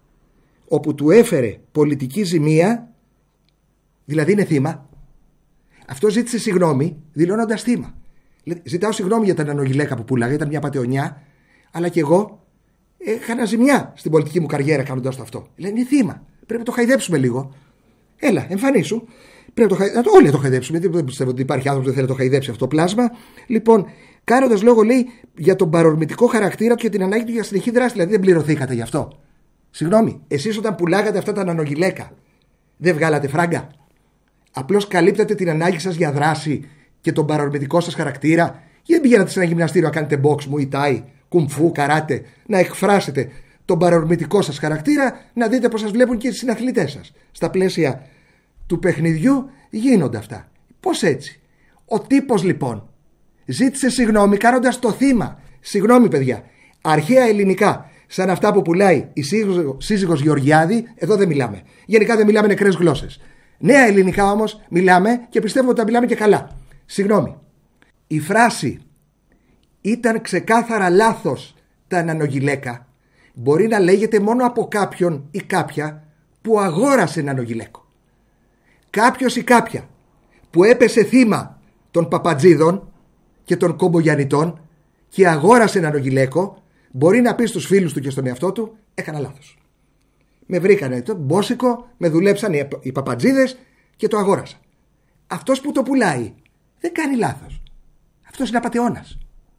όπου του έφερε πολιτική ζημία, δηλαδή είναι θύμα. Αυτό ζήτησε συγγνώμη δηλώνοντας θύμα. Ζητάω συγγνώμη για τα νανογυλαίκα που πουλάγα, ήταν μια πατεωνιά, αλλά και εγώ έκανα ζημιά στην πολιτική μου καριέρα κάνοντας το αυτό. Λέει, είναι θύμα. Πρέπει να το χαϊδέψουμε λίγο. Έλα, εμφανίσου. Πρέπει όλοι να το χαϊδέψουμε. Δεν πιστεύω ότι υπάρχει άνθρωπο που δεν θέλει να το χαϊδέψει αυτό το πλάσμα. Λοιπόν, κάνοντας λόγο, λέει, για τον παρορμητικό χαρακτήρα του και την ανάγκη του για συνεχή δράση. Δηλαδή, δεν πληρωθήκατε γι' αυτό. Συγγνώμη, εσείς όταν πουλάγατε αυτά τα νανογυλαίκα, δεν βγάλατε φράγκα? Απλώς καλύπτατε την ανάγκη σας για δράση και τον παρορμητικό σας χαρακτήρα? Ή δεν πηγαίνατε σε ένα γυμναστήριο να κάνετε box, μουιτάι, κουμφού, καράτε, να εκφράσετε τον παρορμητικό σας χαρακτήρα, να δείτε πως σας βλέπουν και οι συναθλητές σας? Στα πλαίσια του παιχνιδιού γίνονται αυτά. Πώς έτσι? Ο τύπος λοιπόν ζήτησε συγγνώμη κάνοντας το θύμα. Συγγνώμη, παιδιά. Αρχαία ελληνικά, σαν αυτά που πουλάει η σύζυγος Γεωργιάδη, εδώ δεν μιλάμε. Γενικά δεν μιλάμε νεκρές γλώσσες. Νέα ελληνικά όμως μιλάμε και πιστεύω ότι τα μιλάμε και καλά. Συγγνώμη. Η φράση «ήταν ξεκάθαρα λάθος τα νανογυλαίκα» μπορεί να λέγεται μόνο από κάποιον ή κάποια που αγόρασε νανογυλαίκο. Κάποιος ή κάποια που έπεσε θύμα των παπατζίδων και των κομπογιαννιτών και αγόρασε νανογυλαίκο μπορεί να πει στους φίλους του και στον εαυτό του, έκανα λάθος. Με βρήκανε το μπόσικο, με δουλέψαν οι παπατζίδες και το αγόρασα. Αυτός που το πουλάει δεν κάνει λάθος. Αυτός είναι απατεώνας.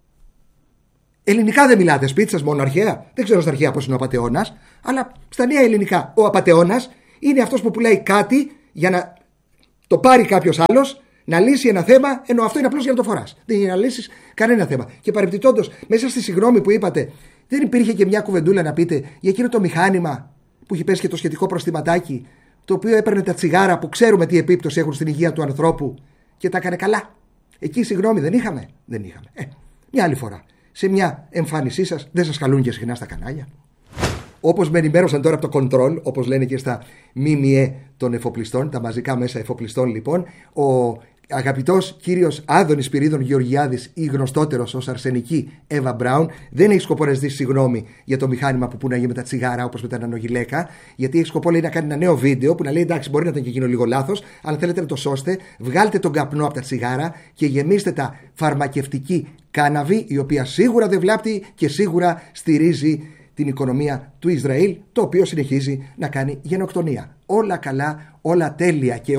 Ελληνικά δεν μιλάτε σπίτι σας μόνο αρχαία? Δεν ξέρω στα αρχαία πώς είναι ο απατεώνας, αλλά στα νέα ελληνικά ο απατεώνας είναι αυτός που πουλάει κάτι για να το πάρει κάποιος άλλος, να λύσει ένα θέμα, ενώ αυτό είναι απλώς για να το φοράς. Δεν είναι να λύσεις κανένα θέμα. Και παρεπιπτόντως, μέσα στη συγγνώμη που είπατε, δεν υπήρχε και μια κουβεντούλα να πείτε για εκείνο το μηχάνημα που έχει πέσει και το σχετικό προστιματάκι, το οποίο έπαιρνε τα τσιγάρα που ξέρουμε τι επίπτωση έχουν στην υγεία του ανθρώπου και τα έκανε καλά? Εκεί συγγνώμη δεν είχαμε? Δεν είχαμε. Μια άλλη φορά. Σε μια εμφάνισή σας, δεν σας καλούν και συχνά στα κανάλια? Όπως με ενημέρωσαν τώρα από το Control, όπως λένε και στα ΜΜΕ των εφοπλιστών, τα μαζικά μέσα εφοπλιστών λοιπόν, ο αγαπητός κύριος Άδωνης Σπυρίδων Γεωργιάδης ή γνωστότερος ως αρσενική Εύα Μπράουν δεν έχει σκοπό να ζητήσει συγγνώμη για το μηχάνημα που πουλάγε με τα τσιγάρα όπως με τα νανογυλαίκα, γιατί έχει σκοπό, λέει, να κάνει ένα νέο βίντεο που να λέει εντάξει, μπορεί να ήταν και εκείνο λίγο λάθος, αλλά θέλετε να το σώσετε, βγάλτε τον καπνό από τα τσιγάρα και γεμίστε τα φαρμακευτική κάναβη, η οποία σίγουρα δεν βλάπτει και σίγουρα στηρίζει την οικονομία του Ισραήλ, το οποίο συνεχίζει να κάνει γενοκτονία. Όλα καλά, όλα τέλεια και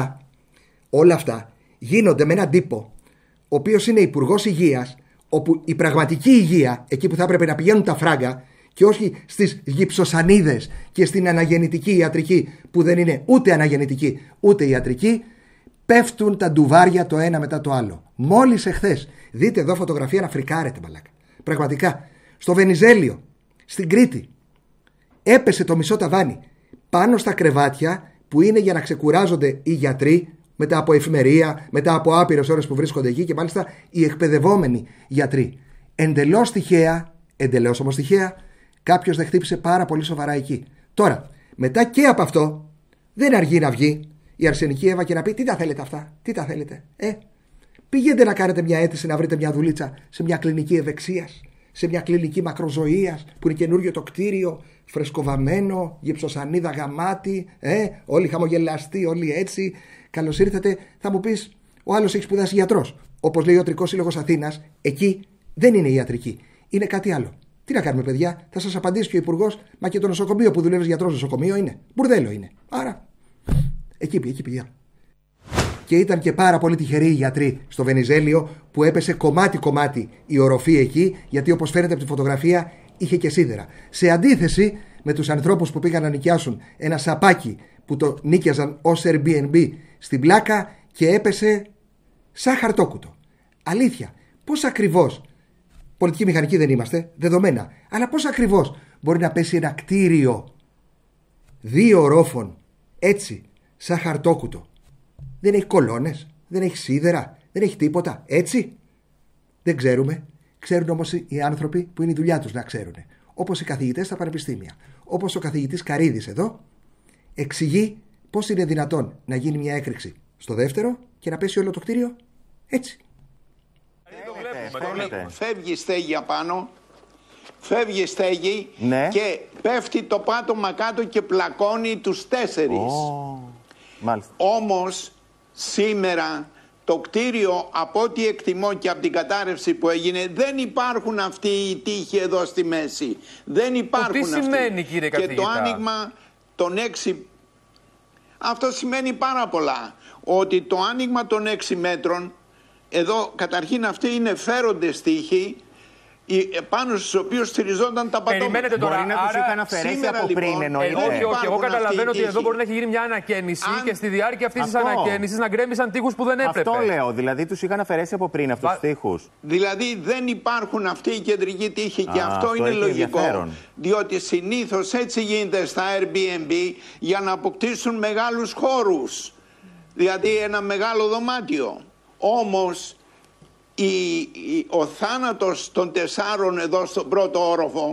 όλα αυτά γίνονται με έναν τύπο ο οποίος είναι υπουργός υγείας, όπου η πραγματική υγεία, εκεί που θα έπρεπε να πηγαίνουν τα φράγκα και όχι στις γυψοσανίδες και στην αναγεννητική ιατρική που δεν είναι ούτε αναγεννητική ούτε ιατρική, πέφτουν τα ντουβάρια το ένα μετά το άλλο. Μόλις εχθές, δείτε εδώ φωτογραφία να φρικάρετε μαλάκα. Πραγματικά, στο Βενιζέλιο, στην Κρήτη, έπεσε το μισό ταβάνι πάνω στα κρεβάτια που είναι για να ξεκουράζονται οι γιατροί μετά από εφημερία, μετά από άπειρες ώρες που βρίσκονται εκεί και μάλιστα οι εκπαιδευόμενοι γιατροί. Εντελώς όμως τυχαία, κάποιος δεν χτύπησε πάρα πολύ σοβαρά εκεί. Τώρα, μετά και από αυτό, δεν αργεί να βγει η αρσενική Εύα και να πει τι τα θέλετε αυτά, τι τα θέλετε. Πηγαίνετε να κάνετε μια αίτηση να βρείτε μια δουλίτσα σε μια κλινική ευεξίας, σε μια κλινική μακροζωίας που είναι καινούριο το κτίριο, φρεσκοβαμμένο, γυψοσανίδα γαμάτι, όλοι χαμογελαστοί, όλοι έτσι. Καλώς ήρθατε. Θα μου πεις, ο άλλος έχει σπουδάσει γιατρός. Όπως λέει ο Ιατρικός Σύλλογος Αθήνας, εκεί δεν είναι ιατρική, είναι κάτι άλλο. Τι να κάνουμε, παιδιά, θα σας απαντήσει και ο Υπουργός, μα και το νοσοκομείο που δουλεύει γιατρός νοσοκομείο είναι. Μπουρδέλο είναι. Άρα, εκεί πήγα. Και ήταν και πάρα πολύ τυχεροί οι γιατροί στο Βενιζέλιο που έπεσε κομμάτι-κομμάτι η οροφή εκεί, γιατί όπως φαίνεται από τη φωτογραφία είχε και σίδερα. Σε αντίθεση με τους ανθρώπους που πήγαν να νοικιάσουν ένα σαπάκι που το νίκιαζαν ως Airbnb στην πλάκα και έπεσε σαν χαρτόκουτο. Αλήθεια, πώς ακριβώς, πολιτική μηχανική δεν είμαστε, δεδομένα, αλλά πώς ακριβώς μπορεί να πέσει ένα κτίριο 2 ορόφων έτσι, σαν χαρτόκουτο? Δεν έχει κολόνες, δεν έχει σίδερα, δεν έχει τίποτα, έτσι? Δεν ξέρουμε. Ξέρουν όμως οι άνθρωποι που είναι η δουλειά τους να ξέρουν. Όπως οι καθηγητές στα πανεπιστήμια. Όπως ο καθηγητής Καρίδης εδώ εξηγεί πώς είναι δυνατόν να γίνει μια έκρηξη στο δεύτερο και να πέσει όλο το κτίριο έτσι. Φεύγει στέγη απάνω, φεύγει στέγη και πέφτει το πάτωμα κάτω και πλακώνει τους 4. Όμως σήμερα το κτίριο, από ό,τι εκτιμώ και από την κατάρρευση που έγινε, δεν υπάρχουν αυτοί οι τείχοι εδώ στη μέση. Δεν υπάρχουν αυτοί. Τι σημαίνει, κύριε καθηγητά? Και το άνοιγμα των 6... Αυτό σημαίνει πάρα πολλά. Ότι το άνοιγμα των 6 μέτρων, εδώ καταρχήν αυτοί είναι φέροντες τείχοι, πάνω στους οποίους στηριζόταν τα πατώματα. Περιμένετε τώρα, μπορεί να τους είχαν αφαιρέσει από πριν, εννοείται. Όχι, εγώ καταλαβαίνω ότι εδώ μπορεί να έχει γίνει μια ανακαίνιση και στη διάρκεια αυτής της ανακαίνησης να γκρέμισαν τείχους που δεν έπρεπε. Αυτό λέω, δηλαδή τους είχαν αφαιρέσει από πριν αυτούς τους τείχους. Δηλαδή δεν υπάρχουν αυτοί οι κεντρικοί τείχοι και αυτό είναι λογικό. Διότι συνήθως έτσι γίνεται στα Airbnb για να αποκτήσουν μεγάλους χώρους. Δηλαδή ένα μεγάλο δωμάτιο. Όμως ο θάνατος των 4 εδώ στον πρώτο όροφο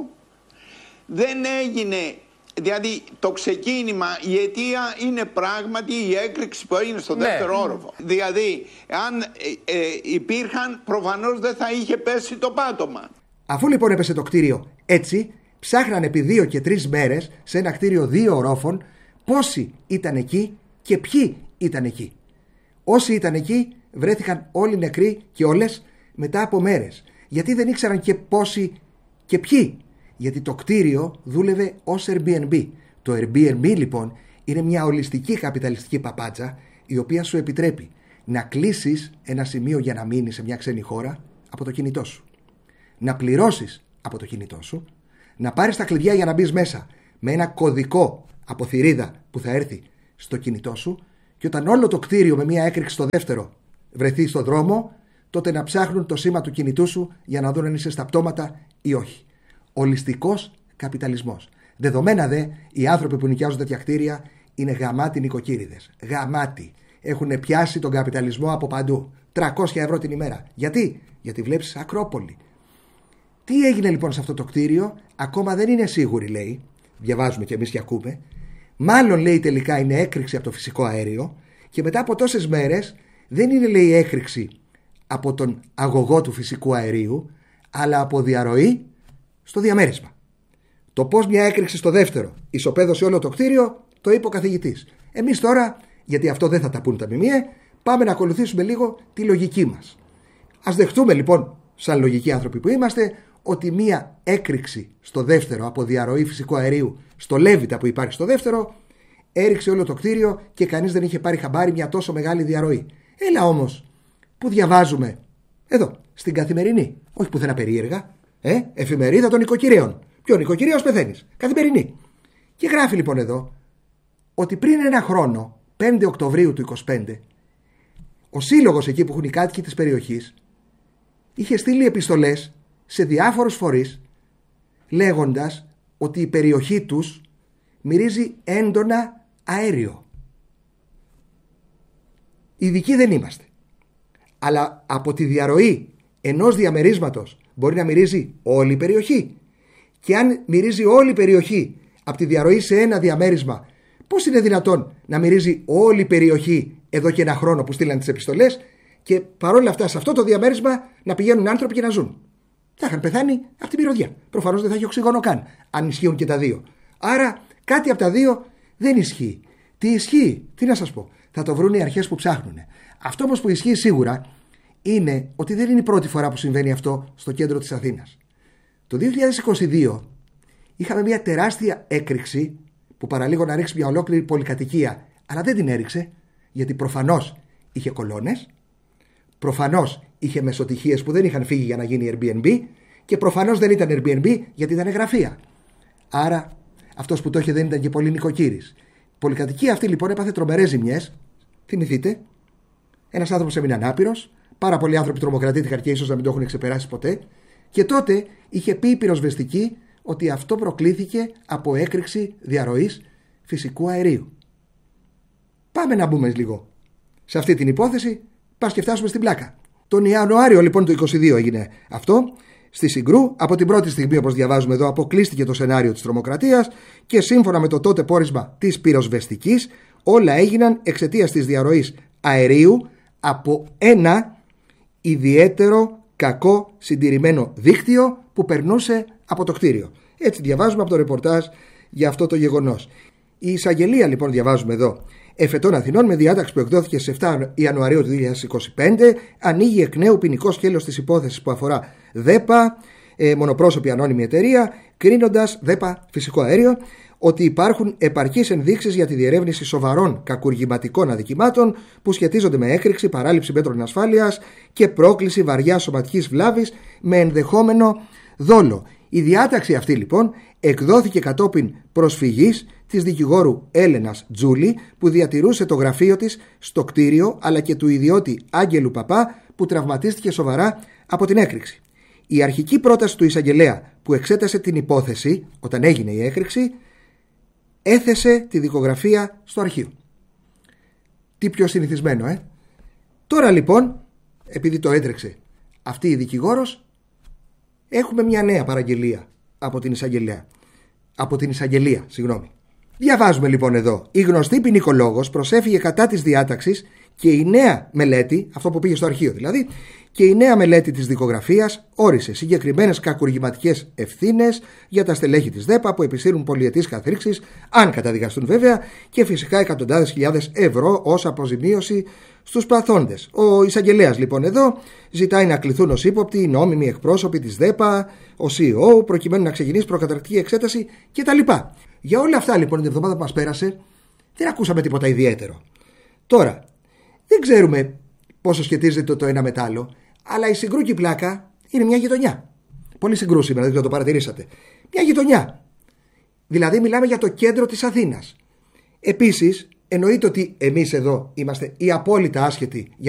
δεν έγινε, δηλαδή το ξεκίνημα, η αιτία είναι πράγματι η έκρηξη που έγινε στο δεύτερο όροφο. Δηλαδή αν υπήρχαν, προφανώς δεν θα είχε πέσει το πάτωμα. Αφού λοιπόν έπεσε το κτίριο έτσι, ψάχναν επί 2 και 3 μέρες σε ένα κτίριο 2 ορόφων πόσοι ήταν εκεί και ποιοι ήταν εκεί. Όσοι ήταν εκεί βρέθηκαν όλοι νεκροί και όλες μετά από μέρες. Γιατί δεν ήξεραν και πόσοι και ποιοι. Γιατί το κτίριο δούλευε ως Airbnb. Το Airbnb λοιπόν είναι μια ολιστική καπιταλιστική παπάτσα, η οποία σου επιτρέπει να κλείσεις ένα σημείο για να μείνεις σε μια ξένη χώρα από το κινητό σου, να πληρώσεις από το κινητό σου, να πάρεις τα κλειδιά για να μπεις μέσα με ένα κωδικό από θηρίδα που θα έρθει στο κινητό σου, και όταν όλο το κτίριο με μια έκρηξη στο δεύτερο βρεθεί στο δρόμο, τότε να ψάχνουν το σήμα του κινητού σου για να δουν αν είσαι στα πτώματα ή όχι. Ολιστικός καπιταλισμός. Δεδομένα δε, οι άνθρωποι που νοικιάζουν τέτοια κτίρια είναι γαμάτοι νοικοκύριδες. Γαμάτοι. Έχουν πιάσει τον καπιταλισμό από παντού. 300 ευρώ την ημέρα. Γιατί? Γιατί βλέπεις Ακρόπολη. Τι έγινε λοιπόν σε αυτό το κτίριο, ακόμα δεν είναι σίγουροι, λέει. Διαβάζουμε κι εμείς και ακούμε. Μάλλον, λέει, τελικά είναι έκρηξη από το φυσικό αέριο, και μετά από τόσες μέρες δεν είναι, λέει, έκρηξη από τον αγωγό του φυσικού αερίου, αλλά από διαρροή στο διαμέρισμα. Το πώς μια έκρηξη στο δεύτερο ισοπαίδωσε όλο το κτίριο, το είπε ο καθηγητής. Εμείς τώρα, γιατί αυτό δεν θα τα πούν τα ΜΜΕ, πάμε να ακολουθήσουμε λίγο τη λογική μας. Ας δεχτούμε λοιπόν, σαν λογικοί άνθρωποι που είμαστε, ότι μια έκρηξη στο δεύτερο από διαρροή φυσικού αερίου στο Λέβητα που υπάρχει στο δεύτερο έριξε όλο το κτίριο και κανείς δεν είχε πάρει χαμπάρι μια τόσο μεγάλη διαρροή. Έλα όμως που διαβάζουμε εδώ στην Καθημερινή, όχι πουθενά περίεργα, εφημερίδα των νοικοκυρίων. Ποιο νοικοκυρέος πεθαίνεις? Καθημερινή. Και γράφει λοιπόν εδώ ότι πριν ένα χρόνο, 5 Οκτωβρίου του 25, ο σύλλογος εκεί που έχουν οι κάτοικοι της περιοχής είχε στείλει επιστολές σε διάφορους φορείς λέγοντας ότι η περιοχή τους μυρίζει έντονα αέριο. Ειδικοί δεν είμαστε. Αλλά από τη διαρροή ενός διαμερίσματος μπορεί να μυρίζει όλη η περιοχή. Και αν μυρίζει όλη η περιοχή από τη διαρροή σε ένα διαμέρισμα, πώς είναι δυνατόν να μυρίζει όλη η περιοχή εδώ και ένα χρόνο που στείλαν τις επιστολές και παρόλα αυτά σε αυτό το διαμέρισμα να πηγαίνουν άνθρωποι και να ζουν? Θα είχαν πεθάνει από την μυρωδιά. Προφανώς δεν θα έχει οξυγόνο καν, αν ισχύουν και τα δύο. Άρα κάτι από τα δύο δεν ισχύει. Τι ισχύει? Τι να σας πω? Θα το βρουν οι αρχές που ψάχνουν. Αυτό όμως που ισχύει σίγουρα είναι ότι δεν είναι η πρώτη φορά που συμβαίνει αυτό στο κέντρο της Αθήνας. Το 2022 είχαμε μια τεράστια έκρηξη που παραλίγο να ρίξει μια ολόκληρη πολυκατοικία, αλλά δεν την έριξε, γιατί προφανώς είχε κολόνες, προφανώς είχε μεσοτυχίες που δεν είχαν φύγει για να γίνει Airbnb και προφανώς δεν ήταν Airbnb γιατί ήταν γραφεία. Άρα αυτός που το είχε δεν ήταν και πολύ νοικοκύρης. Η πολυκατοικία αυτή λοιπόν έπαθε τρομερές ζημιές. Θυμηθείτε, ένας άνθρωπος έμεινε ανάπηρος, πάρα πολλοί άνθρωποι τρομοκρατήθηκαν και ίσως να μην το έχουν ξεπεράσει ποτέ, και τότε είχε πει η πυροσβεστική ότι αυτό προκλήθηκε από έκρηξη διαρροής φυσικού αερίου. Πάμε να μπούμε λίγο σε αυτή την υπόθεση, πας και φτάσουμε στην πλάκα. Τον Ιανουάριο λοιπόν του 2022 έγινε αυτό. Στη Συγκρού, από την πρώτη στιγμή, όπως διαβάζουμε εδώ, αποκλείστηκε το σενάριο της τρομοκρατίας και σύμφωνα με το τότε πόρισμα της πυροσβεστικής, όλα έγιναν εξαιτίας της διαρροής αερίου από ένα ιδιαίτερο κακό συντηρημένο δίκτυο που περνούσε από το κτίριο. Έτσι διαβάζουμε από το ρεπορτάζ για αυτό το γεγονός. Η εισαγγελία, λοιπόν, διαβάζουμε εδώ, Εφετών Αθηνών, με διάταξη που εκδόθηκε στις 7 Ιανουαρίου του 2025, ανοίγει εκ νέου ποινικό σκέλος της υπόθεσης που αφορά ΔΕΠΑ, μονοπρόσωπη ανώνυμη εταιρεία, κρίνοντας ΔΕΠΑ φυσικό αέριο, ότι υπάρχουν επαρκείς ενδείξεις για τη διερεύνηση σοβαρών κακουργηματικών αδικημάτων που σχετίζονται με έκρηξη, παράληψη μέτρων ασφάλειας και πρόκληση βαριάς σωματικής βλάβης με ενδεχόμενο δόλο. Η διάταξη αυτή, λοιπόν, εκδόθηκε κατόπιν προσφυγής της δικηγόρου Έλενας Τζούλη, που διατηρούσε το γραφείο της στο κτίριο, αλλά και του ιδιώτη Άγγελου Παπά, που τραυματίστηκε σοβαρά από την έκρηξη. Η αρχική πρόταση του εισαγγελέα που εξέτασε την υπόθεση όταν έγινε η έκρηξη έθεσε τη δικογραφία στο αρχείο. Τι πιο συνηθισμένο, Τώρα, λοιπόν, επειδή το έτρεξε αυτή η δικηγόρος, έχουμε μια νέα παραγγελία από την εισαγγελία. Διαβάζουμε, λοιπόν, εδώ. Η γνωστή ποινικολόγος προσέφυγε κατά της διάταξης και η νέα μελέτη, αυτό που πήγε στο αρχείο δηλαδή, και η νέα μελέτη της δικογραφίας όρισε συγκεκριμένες κακουργηματικές ευθύνες για τα στελέχη της ΔΕΠΑ που επισύρουν πολυετής καθρίξεις, αν καταδικαστούν βέβαια, και φυσικά εκατοντάδες χιλιάδες ευρώ ως αποζημίωση στους παθόντες. Ο εισαγγελέας, λοιπόν, εδώ ζητάει να κληθούν ως ύποπτοι οι νόμιμοι εκπρόσωποι της ΔΕΠΑ, ο CEO, προκειμένου να ξεκινήσει προκαταρκτική εξέταση κτλ. Για όλα αυτά, λοιπόν, την εβδομάδα που μας πέρασε δεν ακούσαμε τίποτα ιδιαίτερο. Τώρα, δεν ξέρουμε πόσο σχετίζεται το ένα με το άλλο, αλλά η Συγκρού και η Πλάκα είναι μια γειτονιά. Πολύ Συγκρού σήμερα, δεν ξέρω το παρατηρήσατε. Μια γειτονιά. Δηλαδή, μιλάμε για το κέντρο της Αθήνας. Επίσης, εννοείται ότι εμείς εδώ είμαστε οι απόλυτα άσχετοι